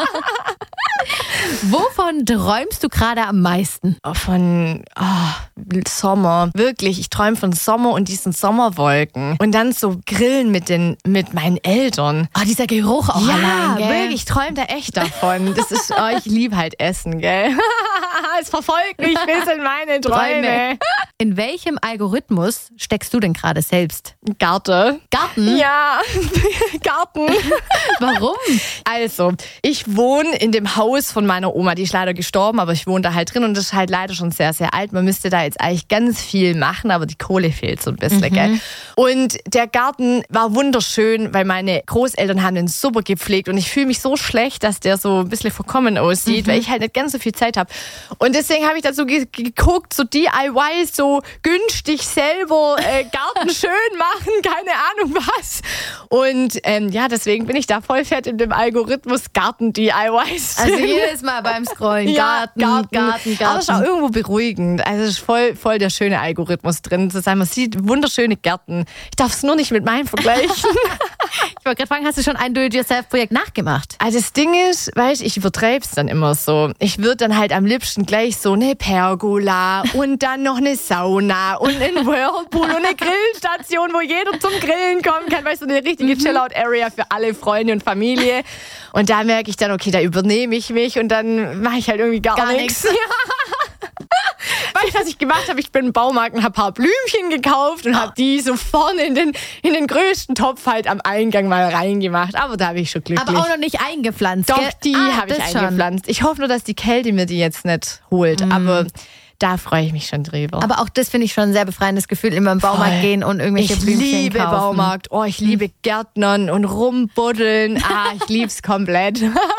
Wovon träumst du gerade am meisten? Von oh, Sommer. Wirklich, ich träume von Sommer und diesen Sommerwolken. Und dann so grillen mit, den, mit meinen Eltern. Oh, dieser Geruch auch ja, allein, gell? Wirklich, ich träume da echt davon. Das ist, oh, ich liebe halt Essen, gell? Es verfolgt mich bis in meine Träume. Träume. In welchem Algorithmus steckst du denn gerade selbst? Garten. Garten? Ja, Garten. Warum? Also, ich wohne in dem Haus von meiner Oma, die ist leider gestorben, aber ich wohne da halt drin und das ist halt leider schon sehr, sehr alt. Man müsste da jetzt eigentlich ganz viel machen, aber die Kohle fehlt so ein bisschen, mhm. gell? Und der Garten war wunderschön, weil meine Großeltern haben den super gepflegt und ich fühle mich so schlecht, dass der so ein bisschen verkommen aussieht, mhm. weil ich halt nicht ganz so viel Zeit habe. Und deswegen habe ich dazu ge- geguckt, so D I Y, so günstig selber äh, Garten schön machen, keine Ahnung was. Und ähm, ja, deswegen bin ich da voll fett in dem Algorithmus Garten-D I Ys. Also jedes Mal beim Scrollen, Garten, ja, Garten, Garten, Garten. Aber es ist auch irgendwo beruhigend. Also es ist voll, voll der schöne Algorithmus drin. Das heißt, man sieht wunderschöne Gärten. Ich darf es nur nicht mit meinem vergleichen. Ich wollte gerade fragen, hast du schon ein Do-it-yourself-Projekt nachgemacht? Also das Ding ist, weißt, ich übertreibe es dann immer so. Ich würde dann halt am liebsten gleich so eine Pergola und dann noch eine Sauna und ein Whirlpool und eine Grillstation, wo jeder zum Grillen kommen kann. Weißt du, so eine richtige Chill-Out-Area für alle Freunde und Familie. Und da merke ich dann, okay, da übernehme ich mich und dann mache ich halt irgendwie gar, gar nichts. Ja. Weißt du, was ich gemacht habe? Ich bin im Baumarkt und habe ein paar Blümchen gekauft und habe die so vorne in den, in den größten Topf halt am Eingang mal reingemacht. Aber da habe ich schon glücklich. Aber auch noch nicht eingepflanzt, Doch, gell? die ah, habe ich eingepflanzt. Schon. Ich hoffe nur, dass die Kälte mir die jetzt nicht holt. Mm. Aber da freue ich mich schon drüber. Aber auch das finde ich schon ein sehr befreiendes Gefühl, immer im Baumarkt Voll. gehen und irgendwelche ich Blümchen kaufen. Ich liebe Baumarkt. Oh, ich liebe Gärtnern und rumbuddeln. Ah, ich lieb's komplett.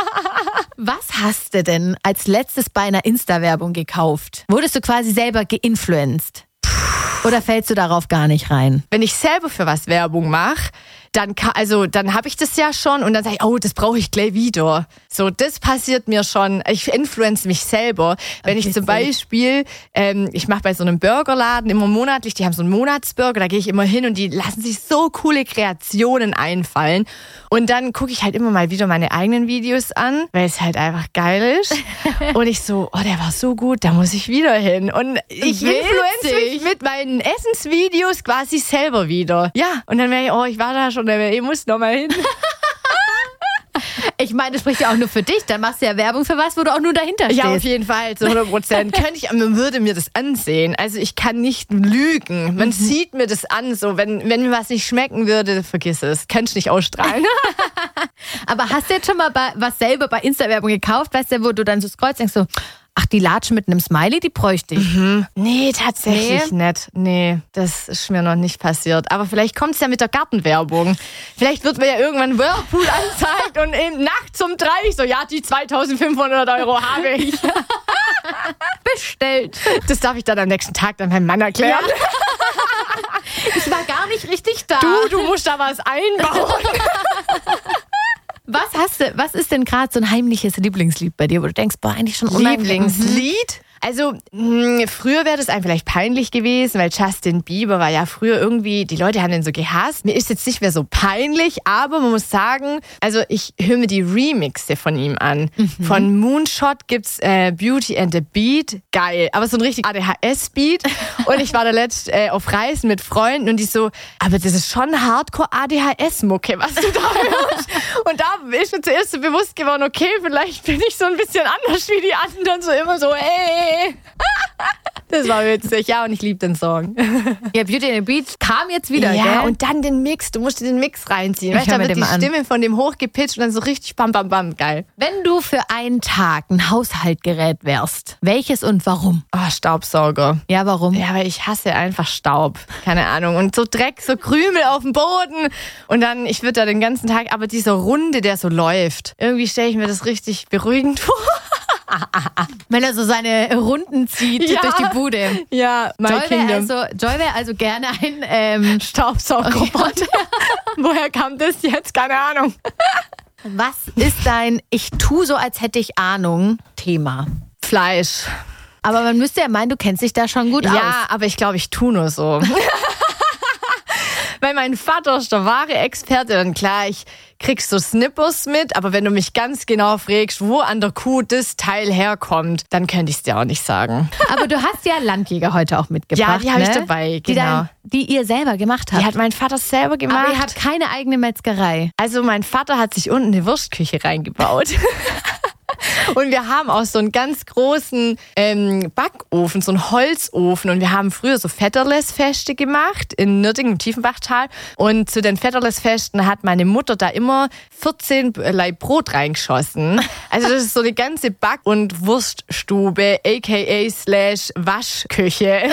Was hast du denn als letztes bei einer Insta-Werbung gekauft? Wurdest du quasi selber geinfluenced? Oder fällst du darauf gar nicht rein? Wenn ich selber für was Werbung mache, dann, also, dann habe ich das ja schon und dann sage ich, oh, das brauche ich gleich wieder. So, das passiert mir schon. Ich influence mich selber. Wenn ich zum Beispiel, ähm, ich mache bei so einem Burgerladen immer monatlich, die haben so einen Monatsburger, da gehe ich immer hin und die lassen sich so coole Kreationen einfallen. Und dann gucke ich halt immer mal wieder meine eigenen Videos an, weil es halt einfach geil ist. Und ich so, oh, der war so gut, da muss ich wieder hin. Und ich influence mich mit meinen Essensvideos quasi selber wieder. Ja, und dann wäre ich, oh, ich war da schon, ich muss noch mal hin. Ich meine, das spricht ja auch nur für dich. Dann machst du ja Werbung für was, wo du auch nur dahinter stehst. Ja, auf jeden Fall, zu hundert Prozent. Könnte ich, man würde mir das ansehen. Also ich kann nicht lügen. Man mhm. sieht mir das an. So, wenn, wenn mir was nicht schmecken würde, vergiss es. Kannst nicht ausstrahlen. Aber hast du jetzt schon mal bei, was selber bei Insta-Werbung gekauft, weißt du, wo du dann so scrollst, denkst so, ach, die Latschen mit einem Smiley, die bräuchte ich. Mhm. Nee, tatsächlich nee. nicht. Nee, das ist mir noch nicht passiert. Aber vielleicht kommt es ja mit der Gartenwerbung. Vielleicht wird mir ja irgendwann Whirlpool angezeigt und in nachts um drei so, ja, die zweitausendfünfhundert Euro habe ich. Bestellt. Das darf ich dann am nächsten Tag dann meinem Mann erklären. Ja. Ich war gar nicht richtig da. Du, du musst da was einbauen. Was hast du, was ist denn gerade so ein heimliches Lieblingslied bei dir, wo du denkst, boah, eigentlich schon Lieblingslied? Also, mh, früher wäre das einem vielleicht peinlich gewesen, weil Justin Bieber war ja früher irgendwie, die Leute haben den so gehasst. Mir ist jetzt nicht mehr so peinlich, aber man muss sagen, also ich höre mir die Remixe von ihm an. Mhm. Von Moonshot gibt's äh, Beauty and the Beat, geil, aber so ein richtig A D H S-Beat. Und ich war da letzt äh, auf Reisen mit Freunden und die so, aber das ist schon Hardcore-A D H S-Mucke, was du da hörst. Und da ist mir zuerst so bewusst geworden, okay, vielleicht bin ich so ein bisschen anders wie die anderen, so immer so, ey. Das war witzig, ja, und ich liebe den Song. Ja, Beauty and the Beat kam jetzt wieder, ja, gell? Und dann den Mix, du musst dir den Mix reinziehen. Weißt du, da wird die Stimme an. Von dem hochgepitcht und dann so richtig bam, bam, bam, geil. Wenn du für einen Tag ein Haushaltgerät wärst, welches und warum? Oh, Staubsauger. Ja, warum? Ja, weil ich hasse einfach Staub. Keine Ahnung. Und so Dreck, so Krümel auf dem Boden. Und dann, ich würde da den ganzen Tag, aber dieser Runde, der so läuft, irgendwie stelle ich mir das richtig beruhigend vor. Wenn er so seine Runden zieht ja. durch die Bude. Ja, my Joy Kingdom. Wäre also, Joy wäre also gerne ein ähm, Staubsaugerroboter. Woher kam das jetzt? Keine Ahnung. Was ist dein Ich tu so, als hätte ich Ahnung Thema? Fleisch. Aber man müsste ja meinen, du kennst dich da schon gut ja, aus. Ja, aber ich glaube, ich tu nur so. Weil mein Vater ist der wahre Experte. Dann klar, ich kriegst so Snippers mit, aber wenn du mich ganz genau fragst, wo an der Kuh das Teil herkommt, dann könnte ich es dir auch nicht sagen. Aber du hast ja Landjäger heute auch mitgebracht. Ja, die habe ne? ich dabei, genau. Die, dann, die ihr selber gemacht habt. Die hat mein Vater selber gemacht. Aber ihr habt keine eigene Metzgerei. Also mein Vater hat sich unten eine Wurstküche reingebaut. Und wir haben auch so einen ganz großen ähm, Backofen, so einen Holzofen. Und wir haben früher so Vetterles-Feste gemacht in Nürtingen im Tiefenbachtal. Und zu den Vetterles-Festen hat meine Mutter da immer vierzehn Laib Brot reingeschossen. Also das ist so eine ganze Back- und Wurststube, aka slash Waschküche.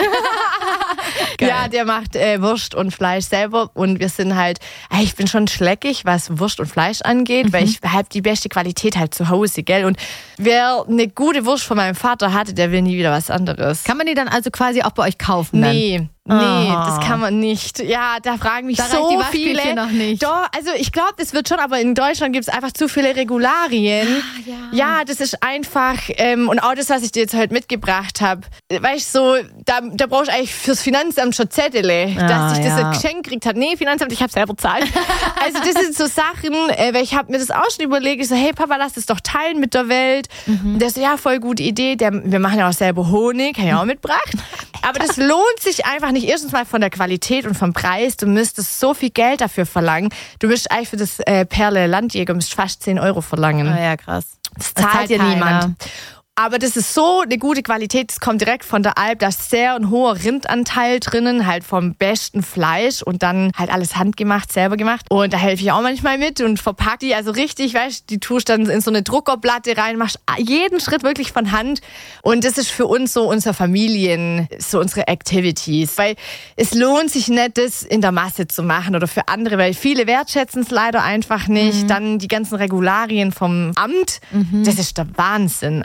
Ja, der macht äh, Wurst und Fleisch selber. Und wir sind halt, ich bin schon schleckig, was Wurst und Fleisch angeht, mhm. weil ich habe die beste Qualität halt zu Hause, gell? Und wer eine gute Wurst von meinem Vater hatte, der will nie wieder was anderes. Kann man die dann also quasi auch bei euch kaufen? Dann? Nee. Nee, oh. Das kann man nicht. Ja, da fragen mich da so reicht die viele. Noch nicht. Doch, also ich glaube, das wird schon, aber in Deutschland gibt es einfach zu viele Regularien. Ah, ja. ja, das ist einfach, ähm, und auch das, was ich dir jetzt heute mitgebracht habe, weißt du, so, da, da brauchst du eigentlich fürs Finanzamt schon Zettel, ah, dass ich das ja. Geschenk gekriegt habe. Nee, Finanzamt, ich habe selber bezahlt. Also das sind so Sachen, äh, weil ich habe mir das auch schon überlegt. Ich so, hey Papa, lass das doch teilen mit der Welt. Mhm. Der so, ja, voll gute Idee. Der, wir machen ja auch selber Honig, habe ich auch mitgebracht. Aber das lohnt sich einfach nicht. Erstens mal von der Qualität und vom Preis. Du müsstest so viel Geld dafür verlangen. Du müsst eigentlich für das äh, Perle Landjäger müsst fast zehn Euro verlangen. Ah ja, krass. Das zahlt, das zahlt dir niemand. Aber das ist so eine gute Qualität, das kommt direkt von der Alp, da ist sehr ein hoher Rindanteil drinnen, halt vom besten Fleisch und dann halt alles handgemacht, selber gemacht. Und da helfe ich auch manchmal mit und verpacke die, also richtig, weißt du, die tust dann in so eine Druckerplatte rein, machst jeden Schritt wirklich von Hand. Und das ist für uns so unsere Familien, so unsere Activities. Weil es lohnt sich nicht, das in der Masse zu machen oder für andere, weil viele wertschätzen es leider einfach nicht. Mhm. Dann die ganzen Regularien vom Amt, mhm. das ist der Wahnsinn. Also ich finde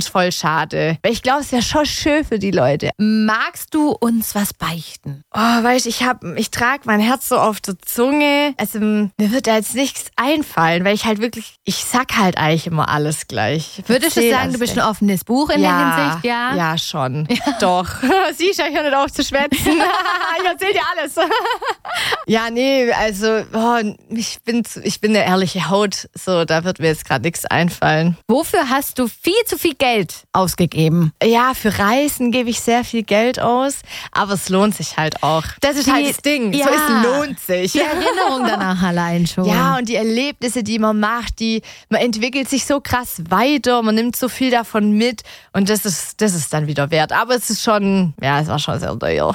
es voll schade. Weil ich glaube, es wäre schon schön für die Leute. Magst du uns was beichten? Oh, weißt du, ich, hab, ich trage mein Herz so auf der Zunge. Also mir wird da jetzt nichts einfallen, weil ich halt wirklich, ich sag halt eigentlich immer alles gleich. Würdest du sagen, du bist ein offenes Buch in ja, der Hinsicht? Ja, ja schon. Ja. Doch. Siehst du, ich höre nicht auf zu schwätzen. Ich erzähl dir alles. Ja, nee, also oh, ich, bin, ich bin eine ehrliche Haut. So, da wird mir jetzt gerade nichts einfallen. Wofür hast du viel zu viel Geld ausgegeben? Ja, für Reisen gebe ich sehr viel Geld aus, aber es lohnt sich halt auch. Das ist die, halt das Ding. Ja, so, es lohnt sich. Die Erinnerung danach allein schon. Ja, und die Erlebnisse, die man macht, die, man entwickelt sich so krass weiter, man nimmt so viel davon mit und das ist, das ist dann wieder wert. Aber es ist schon, ja, es war schon sehr teuer.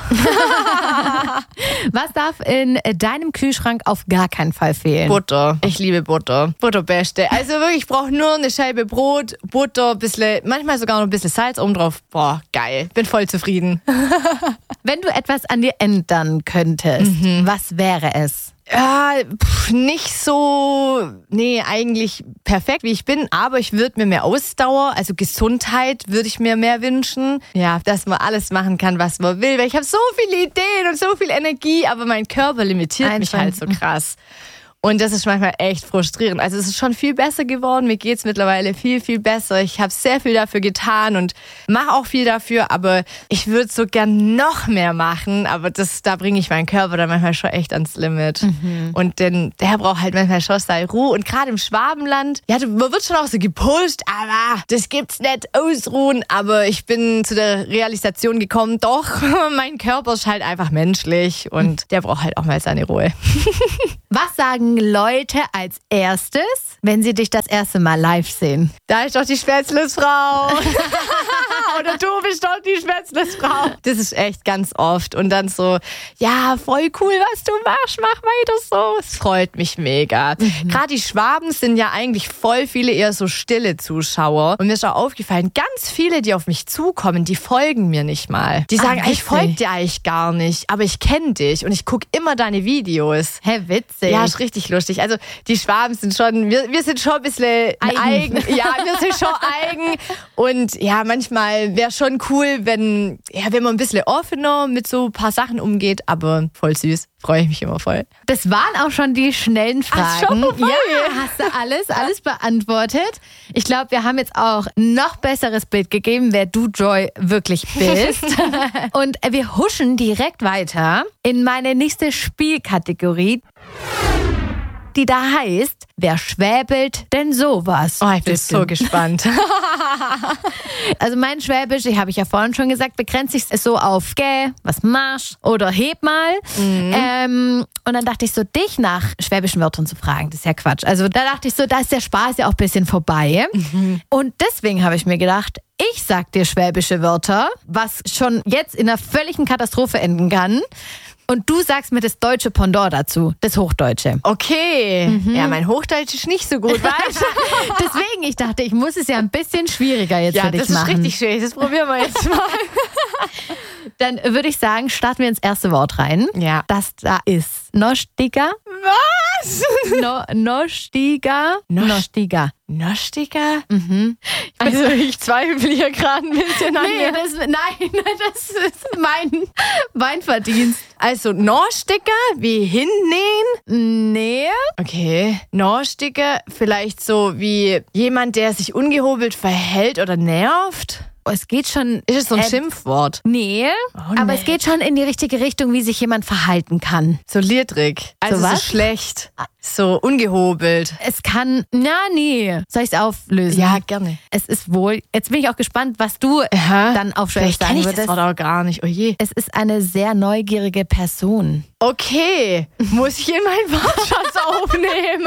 Was darf in deinem Kühlschrank auf gar keinen Fall fehlen? Butter. Ich liebe Butter. Butter beste. Also wirklich, ich brauche nur eine Scheibe Brot, Butter, bisschen, manchmal sogar noch ein bisschen Salz oben drauf. Boah, geil. Bin voll zufrieden. Wenn du etwas an dir ändern könntest, mhm. was wäre es? Ja, pff, nicht so, nee, eigentlich perfekt, wie ich bin, aber ich würde mir mehr Ausdauer, also Gesundheit würde ich mir mehr wünschen. Ja, dass man alles machen kann, was man will, weil ich habe so viele Ideen und so viel Energie, aber mein Körper limitiert mich halt so krass. Und das ist manchmal echt frustrierend. Also es ist schon viel besser geworden. Mir geht's mittlerweile viel, viel besser. Ich habe sehr viel dafür getan und mache auch viel dafür. Aber ich würde so gern noch mehr machen. Aber das, da bringe ich meinen Körper dann manchmal schon echt ans Limit. Mhm. Und denn, der braucht halt manchmal schon seine Ruhe. Und gerade im Schwabenland, ja, man wird schon auch so gepusht. Aber das gibt's nicht, ausruhen. Aber ich bin zu der Realisation gekommen, doch, mein Körper ist halt einfach menschlich. Und der braucht halt auch mal seine Ruhe. Was sagen Leute als erstes, wenn sie dich das erste Mal live sehen? Da ist doch die Spätzlesfrau. Oder du bist doch die Spätzlesfrau. Das ist echt ganz oft. Und dann so, ja, voll cool, was du machst, mach weiter so. Es freut mich mega. Mhm. Gerade die Schwaben sind ja eigentlich voll viele eher so stille Zuschauer. Und mir ist auch aufgefallen, ganz viele, die auf mich zukommen, die folgen mir nicht mal. Die sagen, Ach, ich folge dir eigentlich gar nicht, aber ich kenne dich und ich gucke immer deine Videos. Hä, witzig. Ja, ist richtig lustig. Also die Schwaben sind schon, wir, wir sind schon ein bisschen eigen. eigen. Ja, wir sind schon eigen. Und ja, manchmal wäre schon cool, wenn, ja, wenn man ein bisschen offener mit so ein paar Sachen umgeht, aber voll süß. Freue ich mich immer voll. Das waren auch schon die schnellen Fragen. Ach, schon voll. Ja, hast du alles, alles beantwortet. Ich glaube, wir haben jetzt auch noch besseres Bild gegeben, wer du, Joy, wirklich bist. Und wir huschen direkt weiter in meine nächste Spielkategorie, die da heißt, wer schwäbelt denn sowas? Oh, ich bin so gespannt. Also mein Schwäbisch, ich habe ich ja vorhin schon gesagt, begrenzt sich so auf gäh, was marsch oder heb mal. Mhm. Ähm, und dann dachte ich so, dich nach schwäbischen Wörtern zu fragen, das ist ja Quatsch. Also da dachte ich so, da ist der Spaß ja auch ein bisschen vorbei. Mhm. Und deswegen habe ich mir gedacht, ich sag dir schwäbische Wörter, was schon jetzt in einer völligen Katastrophe enden kann. Und du sagst mir das deutsche Pendant dazu, das Hochdeutsche. Okay. Mhm. Ja, mein Hochdeutsch ist nicht so gut, weißt du? Deswegen, ich dachte, ich muss es ja ein bisschen schwieriger jetzt ja, für dich machen. Ja, das ist richtig schwierig. Das probieren wir jetzt mal. Dann würde ich sagen, starten wir ins erste Wort rein. Ja. Das da ist Nostiger. Was? No, Nostiger. Nostiger. Nostiger? Mhm. Also ich zweifle hier gerade ein bisschen an nee, mir. Das, nein, das ist mein, mein Verdienst. Also Nostiger, wie hinnähen? Nee. Okay. Nostiger, vielleicht so wie jemand, der sich ungehobelt verhält oder nervt? Es geht schon... Ist es so ein äh, Schimpfwort? Nee, oh, aber nee. es geht schon in die richtige Richtung, wie sich jemand verhalten kann. So liedrig. Also so, so was? schlecht. So ungehobelt. Es kann... Na, nee. Soll ich es auflösen? Ja, gerne. Es ist wohl... Jetzt bin ich auch gespannt, was du Aha. dann auf Schwäbisch sagen sagen würdest. Das war doch gar nicht. Oh je. Es ist eine sehr neugierige Person. Okay. Muss ich in meinen Wortschatz aufnehmen?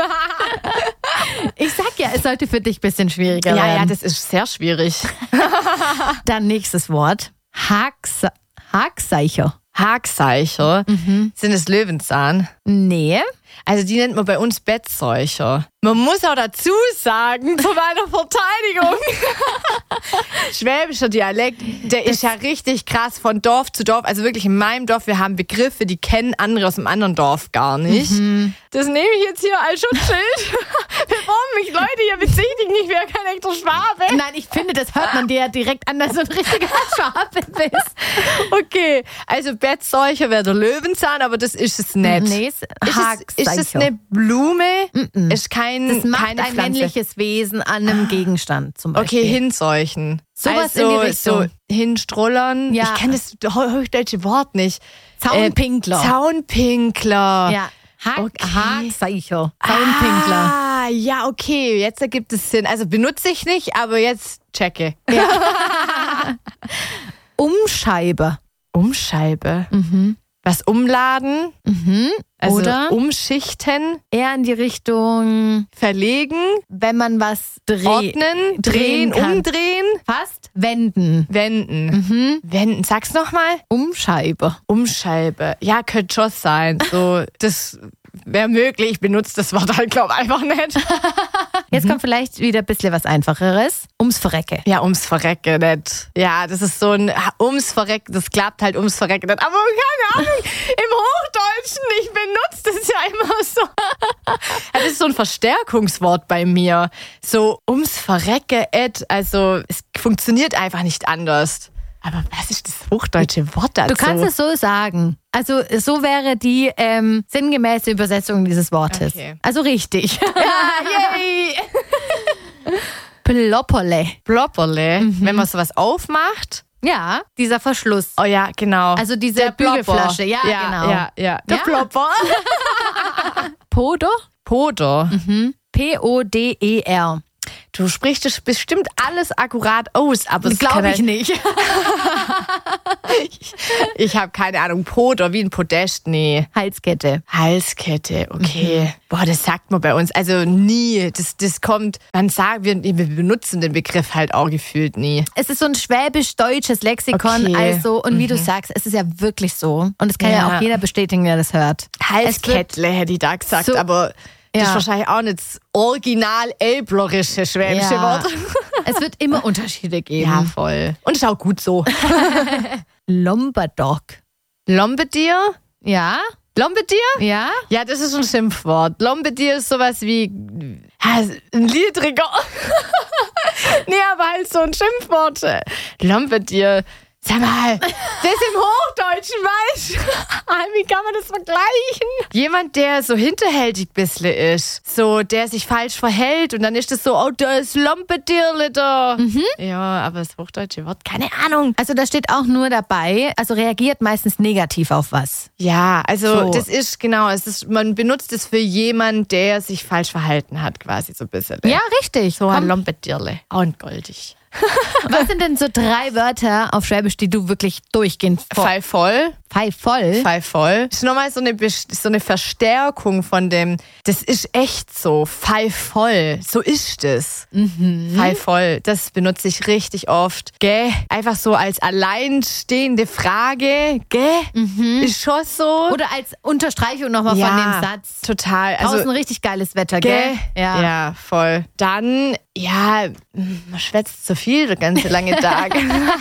Ich sag ja, es sollte für dich ein bisschen schwieriger ja, werden. Ja, das ist sehr schwierig. Dann nächstes Wort. Hackse- Hackseicher. Hackseicher. Mhm. Sind es Löwenzahn? Nee. Also die nennt man bei uns Bettseucher. Man muss auch dazu sagen, zu meiner Verteidigung, schwäbischer Dialekt, der ist ja richtig krass von Dorf zu Dorf. Also wirklich in meinem Dorf, wir haben Begriffe, die kennen andere aus dem anderen Dorf gar nicht. Mhm. Das nehme ich jetzt hier als Schutzschild. Bevor mich Leute hier bezichtigen, ich wäre kein echter Schwabe. Nein, ich finde, das hört man dir ja direkt an, dass du ein richtiger Schwabe bist. Okay, also Bettseucher wäre der Löwenzahn, aber das ist es nicht. Nee, ist, es, ist es eine Blume? Mm-mm. Ist kein Das macht keine ein Pflanze. Männliches Wesen an einem Gegenstand zum Beispiel. Okay, hinseuchen. Sowas also, in die Richtung. So hinstrollern. Ja. Ich kenne das hochdeutsche Wort nicht. Zaunpinkler. Äh, Zaunpinkler. Ja. Hack, Okay. Hackseicher. Zaunpinkler. Ah, ja, okay. Jetzt ergibt es Sinn. Also benutze ich nicht, aber jetzt checke. Ja. Umscheibe. Umscheibe. Mhm. Was umladen. Mhm. Also Oder umschichten. eher in die Richtung, Verlegen. wenn man was dreht. Ordnen. Drehen. kann. Umdrehen. Fast. Wenden. Wenden. Mhm. Wenden. Sag's nochmal. Umscheibe. Umscheibe. Ja, könnte schon sein. So, das wäre möglich. Ich benutze das Wort halt, glaube ich, einfach nicht. Jetzt kommt vielleicht wieder ein bisschen was Einfacheres. Ums Verrecke. Ja, ums Verrecken nicht. Ja, das ist so ein ums Verrecken, das klappt halt ums Verrecken nicht. Aber keine Ahnung, im Hochdeutschen, ich benutze das ja immer so. Das ist so ein Verstärkungswort bei mir. So ums Verrecken, et, also es funktioniert einfach nicht anders. Aber was ist das hochdeutsche Wort dazu? Du kannst es so sagen. Also so wäre die ähm, sinngemäße Übersetzung dieses Wortes. Okay. Also richtig. Ja, yay! Plopperle. Plopperle, wenn man sowas aufmacht. Ja, dieser Verschluss. Oh ja, genau. Also diese Der Plopper. Bügelflasche. Ja, ja, genau. Ja, ja. Der Ja. Plopper. Poder? Poder. Mhm. P O D E R. Du sprichst das bestimmt alles akkurat aus, aber es Glaube kann ich nicht. ich ich habe keine Ahnung. Poder, wie ein Podest, nee. Halskette. Halskette, okay. Boah, das sagt man bei uns also nie. Das, das kommt, man sagt, wir, wir benutzen den Begriff halt auch gefühlt nie. Es ist so ein schwäbisch-deutsches Lexikon. Okay. Also, und wie du sagst, es ist ja wirklich so. Und das kann ja, Ja. auch jeder bestätigen, der das hört. Halskettle hätte ich da gesagt, so- aber das Ja. ist wahrscheinlich auch nicht das original elblerische schwäbische Ja. Wort. Es wird immer Unterschiede geben. Ja, voll. Und ist auch gut so. Lombardog. Lombedier? Ja? Lombedier? Ja? Ja, das ist ein Schimpfwort. Lombedier ist sowas wie ja, ein Liedriger. Nee, aber halt so ein Schimpfwort. Lombedier. Sag mal, das im Hochdeutschen, weißt du? Wie kann man das vergleichen? Jemand, der so hinterhältig bisschen ist. So, der sich falsch verhält und dann ist das so, oh, da ist Lombedierle da. Mhm. Ja, aber das hochdeutsche Wort, keine Ahnung. Also da steht auch nur dabei, also reagiert meistens negativ auf was. Ja, also So. das ist genau, es ist, man benutzt es für jemanden, der sich falsch verhalten hat, quasi so ein bisschen. Ja, richtig. So ein Komm, Lombedierle. Und goldig. was sind denn so drei Wörter auf Schwäbisch, die du wirklich durchgehend vor... Fall voll. Fall voll? Fall voll. Das ist nochmal so eine, Best- so eine Verstärkung von dem, das ist echt so. Fall voll. So ist es. Mhm. Fall voll. Das benutze ich richtig oft. Gell? Einfach so als alleinstehende Frage. Gell? Ist schon so. Oder als Unterstreichung nochmal ja, von dem Satz. total. Draußen Also, richtig geiles Wetter, gell? gell? Ja, voll. Dann, ja, man schwätzt zu viel der ganze lange Tag.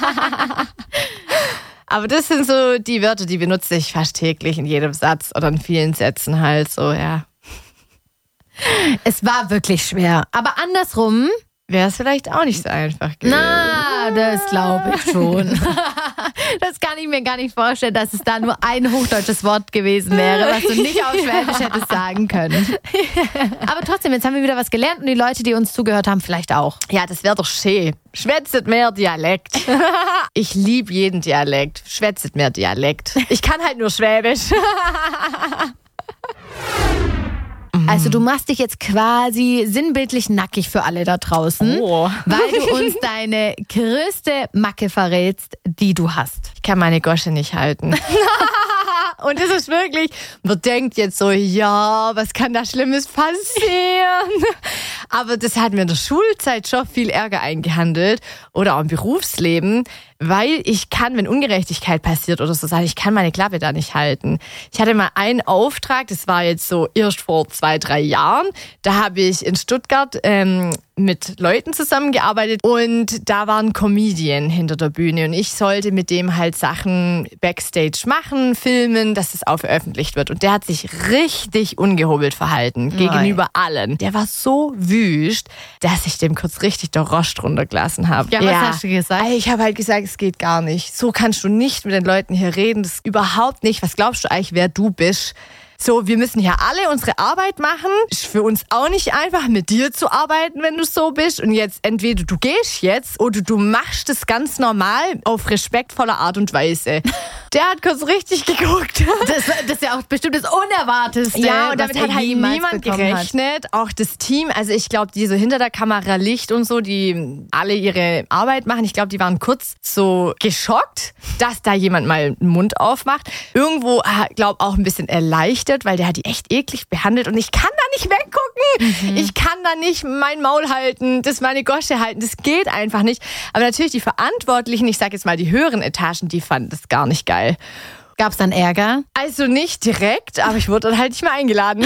Aber das sind so die Wörter, die benutze ich fast täglich in jedem Satz oder in vielen Sätzen halt so, ja. Es war wirklich schwer. Aber andersrum, Wäre es vielleicht auch nicht so einfach gewesen. na, das glaube ich schon. Das kann ich mir gar nicht vorstellen, dass es da nur ein hochdeutsches Wort gewesen wäre, was du nicht auf Schwäbisch hättest sagen können. Aber trotzdem, jetzt haben wir wieder was gelernt und die Leute, die uns zugehört haben, vielleicht auch. Ja, das wäre doch schön. Schwätzet mehr Dialekt. Ich liebe jeden Dialekt. Schwätzet mehr Dialekt. Ich kann halt nur Schwäbisch. Also du machst dich jetzt quasi sinnbildlich nackig für alle da draußen, Oh. weil du uns deine größte Macke verrätst, die du hast. Ich kann meine Gosche nicht halten. Und es ist wirklich, man denkt jetzt so, ja, was kann da Schlimmes passieren? Aber das hat mir in der Schulzeit schon viel Ärger eingehandelt oder auch im Berufsleben, weil ich kann, wenn Ungerechtigkeit passiert oder so, sagen, ich kann meine Klappe da nicht halten. Ich hatte mal einen Auftrag, das war jetzt so erst vor zwei, drei Jahren. Da habe ich in Stuttgart ähm, mit Leuten zusammengearbeitet und da war ein Comedian hinter der Bühne und ich sollte mit dem halt Sachen Backstage machen, filmen, dass es auch veröffentlicht wird. Und der hat sich richtig ungehobelt verhalten Nein. gegenüber allen. Der war so wüst, dass ich dem kurz richtig der Rost runtergelassen habe. Ja, was ja. hast du gesagt? Ich habe halt gesagt, es geht gar nicht. So kannst du nicht mit den Leuten hier reden. Das ist überhaupt nicht. Was glaubst du eigentlich, wer du bist? So, wir müssen hier alle unsere Arbeit machen. Ist für uns auch nicht einfach, mit dir zu arbeiten, wenn du so bist. Und jetzt entweder du gehst jetzt oder du machst es ganz normal auf respektvolle Art und Weise. Der hat kurz richtig geguckt. Das, das ist ja auch bestimmt das Unerwartetste. Ja, und damit hat halt niemand gerechnet. Hat. Auch das Team, also ich glaube, die so hinter der Kamera Licht und so, die alle ihre Arbeit machen, ich glaube, die waren kurz so geschockt, dass da jemand mal den Mund aufmacht. Irgendwo, glaube auch ein bisschen erleichtert, weil der hat die echt eklig behandelt und ich kann da nicht weggucken. Mhm. Ich kann da nicht mein Maul halten, das meine Gosche halten. Das geht einfach nicht. Aber natürlich die Verantwortlichen, ich sage jetzt mal die höheren Etagen, die fanden das gar nicht geil. Gab's dann Ärger? Also nicht direkt, aber ich wurde dann halt nicht mehr eingeladen.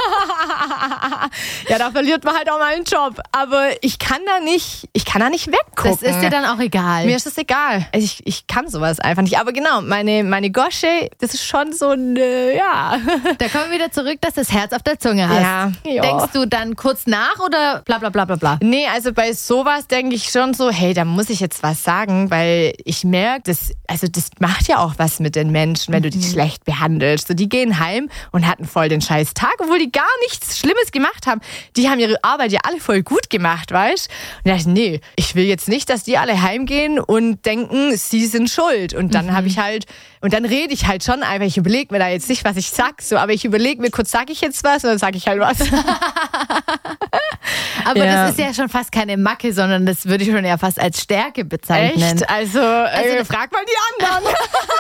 Ja, da verliert man halt auch mal einen Job. Aber ich kann da nicht, ich kann da nicht weggucken. Das ist dir dann auch egal? Mir ist das egal. Also ich, ich kann sowas einfach nicht. Aber genau, meine, meine Gosche, das ist schon so ein, äh, ja. Da kommen wir wieder zurück, dass du das Herz auf der Zunge hast. Ja. Jo. Denkst du dann kurz nach oder bla bla bla bla bla? Nee, also bei sowas denke ich schon so, hey, da muss ich jetzt was sagen, weil ich merke, das, also das macht ja auch was mit den Menschen, wenn du die mhm. schlecht behandelst. So, die gehen heim und hatten voll den scheiß Tag, obwohl die gar nichts Schlimmes gemacht haben. Die haben ihre Arbeit ja alle voll gut gemacht, weißt? Und da dachte ich, nee, ich will jetzt nicht, dass die alle heimgehen und denken, sie sind schuld. Und dann mhm. habe ich halt, und dann rede ich halt schon einfach, ich überlege mir da jetzt nicht, was ich sag, so, aber ich überlege mir kurz, sag ich jetzt was oder sag ich halt was. Aber ja. das ist ja schon fast keine Macke, sondern das würde ich schon eher fast als Stärke bezeichnen. Echt? Also, also äh, frag mal die anderen.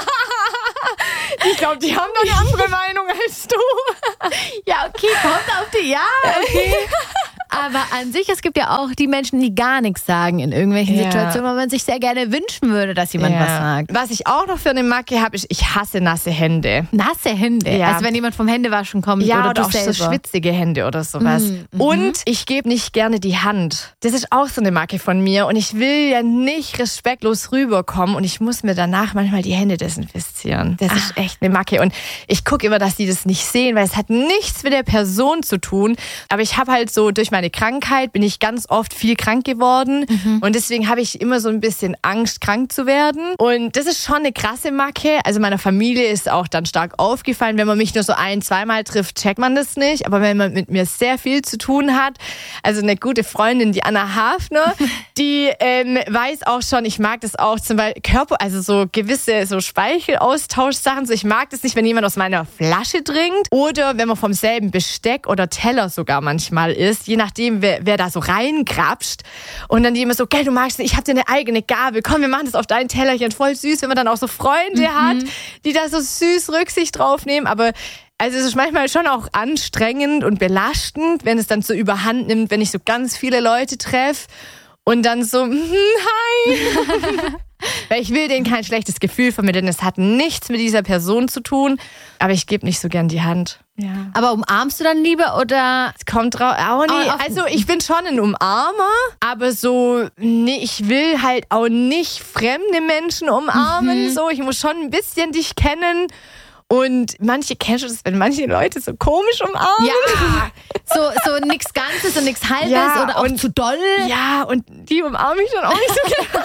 Ich glaube, die haben da eine andere Meinung als du. Ja, okay, kommt auf die, ja, okay. Aber an sich, es gibt ja auch die Menschen, die gar nichts sagen in irgendwelchen ja. Situationen, wo man sich sehr gerne wünschen würde, dass jemand ja. was sagt. Was ich auch noch für eine Macke habe, ist, ich hasse nasse Hände. Nasse Hände? Ja. Also wenn jemand vom Händewaschen kommt ja, oder, oder du auch selber. so schwitzige Hände oder sowas. Mhm. Und ich gebe nicht gerne die Hand. Das ist auch so eine Macke von mir und ich will ja nicht respektlos rüberkommen und ich muss mir danach manchmal die Hände desinfizieren. Das ah. ist echt eine Macke und ich gucke immer, dass die das nicht sehen, weil es hat nichts mit der Person zu tun. Aber ich habe halt so durch meine Krankheit bin ich ganz oft viel krank geworden mhm. und deswegen habe ich immer so ein bisschen Angst, krank zu werden. Und das ist schon eine krasse Macke. Also meiner Familie ist auch dann stark aufgefallen, wenn man mich nur so ein-, zweimal trifft, checkt man das nicht. Aber wenn man mit mir sehr viel zu tun hat, also eine gute Freundin, die Anna Hafner, die ähm, weiß auch schon, ich mag das auch zum Beispiel Körper, also so gewisse so Speichelaustauschsachen. So, ich mag das nicht, wenn jemand aus meiner Flasche trinkt oder wenn man vom selben Besteck oder Teller sogar manchmal isst, je nachdem, wer, wer da so reingrapscht. Und dann die immer so, gell, du magst nicht, ich hab dir eine eigene Gabel, komm, wir machen das auf dein Tellerchen, voll süß, wenn man dann auch so Freunde mhm. hat, die da so süß Rücksicht drauf nehmen, aber also es ist manchmal schon auch anstrengend und belastend, wenn es dann so überhand nimmt, wenn ich so ganz viele Leute treffe und dann so, hi. Weil ich will denen kein schlechtes Gefühl vermitteln. Es hat nichts mit dieser Person zu tun, aber ich gebe nicht so gern die Hand. Ja. Aber umarmst du dann lieber oder? Es kommt drauf. Auch nie. Also ich bin schon ein Umarmer, aber so, nee, ich will halt auch nicht fremde Menschen umarmen. Mhm. So, ich muss schon ein bisschen dich kennen. Und manche, kennst du das, wenn manche Leute so komisch umarmen? Ja, so, so nix Ganzes und nix Halbes ja, oder auch und, zu doll. Ja, und die umarme ich dann auch nicht so gerne.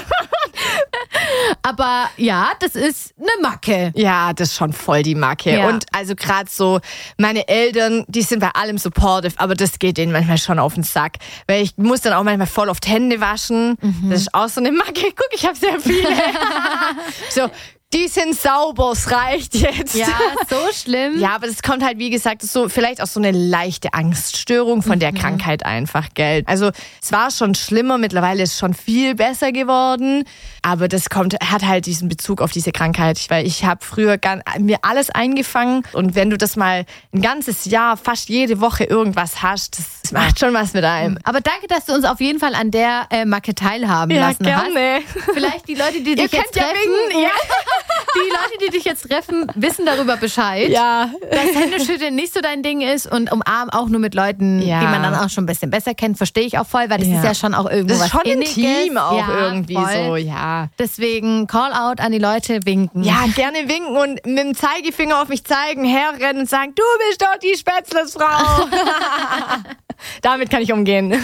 Aber ja, das ist eine Macke. Ja, das ist schon voll die Macke. Ja. Und also gerade so, meine Eltern, die sind bei allem supportive, aber das geht denen manchmal schon auf den Sack. Weil ich muss dann auch manchmal voll oft Hände waschen. Mhm. Das ist auch so eine Macke. Guck, ich habe sehr viele. So, die sind sauber, es reicht jetzt. Ja, so schlimm. Ja, aber das kommt halt, wie gesagt, so vielleicht auch so eine leichte Angststörung von mhm. der Krankheit einfach, gell. Also es war schon schlimmer, mittlerweile ist es schon viel besser geworden, aber das kommt, hat halt diesen Bezug auf diese Krankheit, weil ich habe früher gar, mir alles eingefangen und wenn du das mal ein ganzes Jahr, fast jede Woche irgendwas hast, das macht schon was mit einem. Aber danke, dass du uns auf jeden Fall an der äh, Macke teilhaben Ja, lassen gerne. hast. Vielleicht die Leute, die dich Ihr jetzt könnt ja treffen, winken, ja. die Leute, die dich jetzt treffen, wissen darüber Bescheid. Ja. Dass Händeschütteln nicht so dein Ding ist und umarmen auch nur mit Leuten, Ja. die man dann auch schon ein bisschen besser kennt, verstehe ich auch voll, weil das Ja. ist ja schon auch irgendwo Das ist was schon Inniges. intim auch ja, irgendwie voll. so, ja. Deswegen Call out an die Leute, winken. Ja, gerne winken und mit dem Zeigefinger auf mich zeigen, herrennen und sagen, du bist doch die Spätzlesfrau. Damit kann ich umgehen.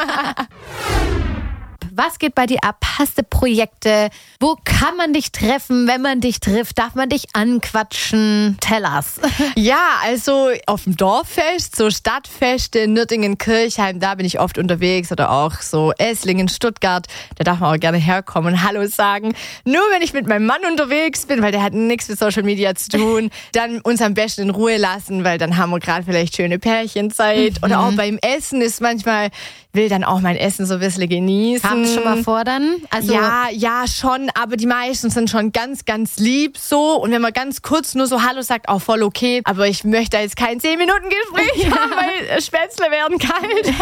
Was geht bei dir ab? Hast du Projekte? Wo kann man dich treffen, wenn man dich trifft? Darf man dich anquatschen? Tell us. Ja, also auf dem Dorffest, so Stadtfeste in Nürtingen-Kirchheim, da bin ich oft unterwegs oder auch so Esslingen, Stuttgart, da darf man auch gerne herkommen und Hallo sagen. Nur wenn ich mit meinem Mann unterwegs bin, weil der hat nichts mit Social Media zu tun, dann uns am besten in Ruhe lassen, weil dann haben wir gerade vielleicht schöne Pärchenzeit. Mhm. Oder auch beim Essen ist manchmal, will dann auch mein Essen so ein bisschen genießen. Kam das schon mal vor dann? Also ja, ja, schon, aber die meisten sind schon ganz, ganz lieb so. Und wenn man ganz kurz nur so Hallo sagt, auch voll okay. Aber ich möchte da jetzt kein zehn Minuten Gespräch haben, weil Spätzle werden kalt.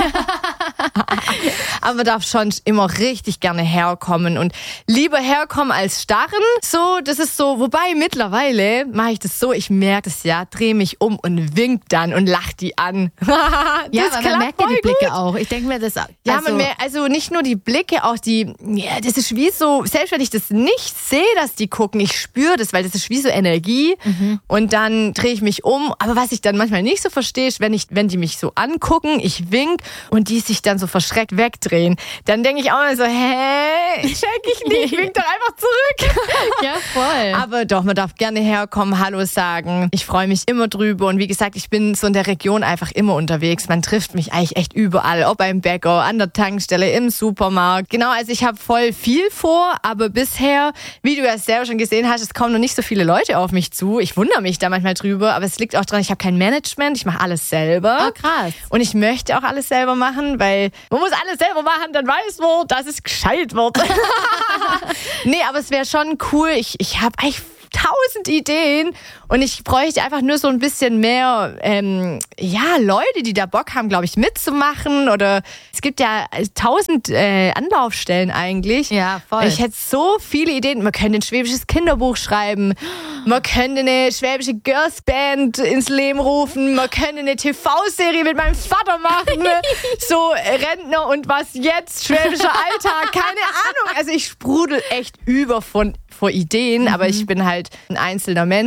Aber man darf schon immer richtig gerne herkommen und lieber herkommen als starren. So, das ist so, wobei mittlerweile mache ich das so, ich merke das ja, drehe mich um und wink dann und lach die an. ja, Das aber man klappt merkt ja die voll Blicke gut. auch. Ich denke mir das. Ja, also, man mehr, also nicht nur die Blicke, auch die, ja, das ist wie so, selbst wenn ich das nicht sehe, dass die gucken, ich spüre das, weil das ist wie so Energie mhm. und dann drehe ich mich um. Aber was ich dann manchmal nicht so verstehe, ist, wenn ich, wenn die mich so angucken, ich wink und die sich dann so verschreckt wegdrehen, dann denke ich auch mal so, hä, check ich nicht, wink doch einfach zurück. Ja, voll. Aber doch, man darf gerne herkommen, Hallo sagen. Ich freue mich immer drüber und wie gesagt, ich bin so in der Region einfach immer unterwegs. Man trifft mich eigentlich echt überall, ob beim Bäcker, an der Tankstelle, im Supermarkt. Genau, also ich habe voll viel vor, aber bisher, wie du ja selber schon gesehen hast, es kommen noch nicht so viele Leute auf mich zu. Ich wundere mich da manchmal drüber, aber es liegt auch daran, ich habe kein Management, ich mache alles selber. Oh, krass. Und ich möchte auch alles selber machen, weil man muss alles selber machen, dann weiß man, dass es gescheit wird. Nee, aber es wäre schon cool. Ich, ich habe eigentlich tausend Ideen und ich bräuchte einfach nur so ein bisschen mehr ähm, ja, Leute, die da Bock haben, glaube ich, mitzumachen oder es gibt ja tausend äh, Anlaufstellen eigentlich. Ja, voll. Ich hätte so viele Ideen. Man könnte ein schwäbisches Kinderbuch schreiben, man könnte eine schwäbische Girls-Band ins Leben rufen, man könnte eine T V-Serie mit meinem Vater machen, so Rentner und was jetzt, schwäbischer Alltag, keine Ahnung. Also ich sprudel echt über von vor Ideen, mhm. aber ich bin halt ein einzelner Mensch.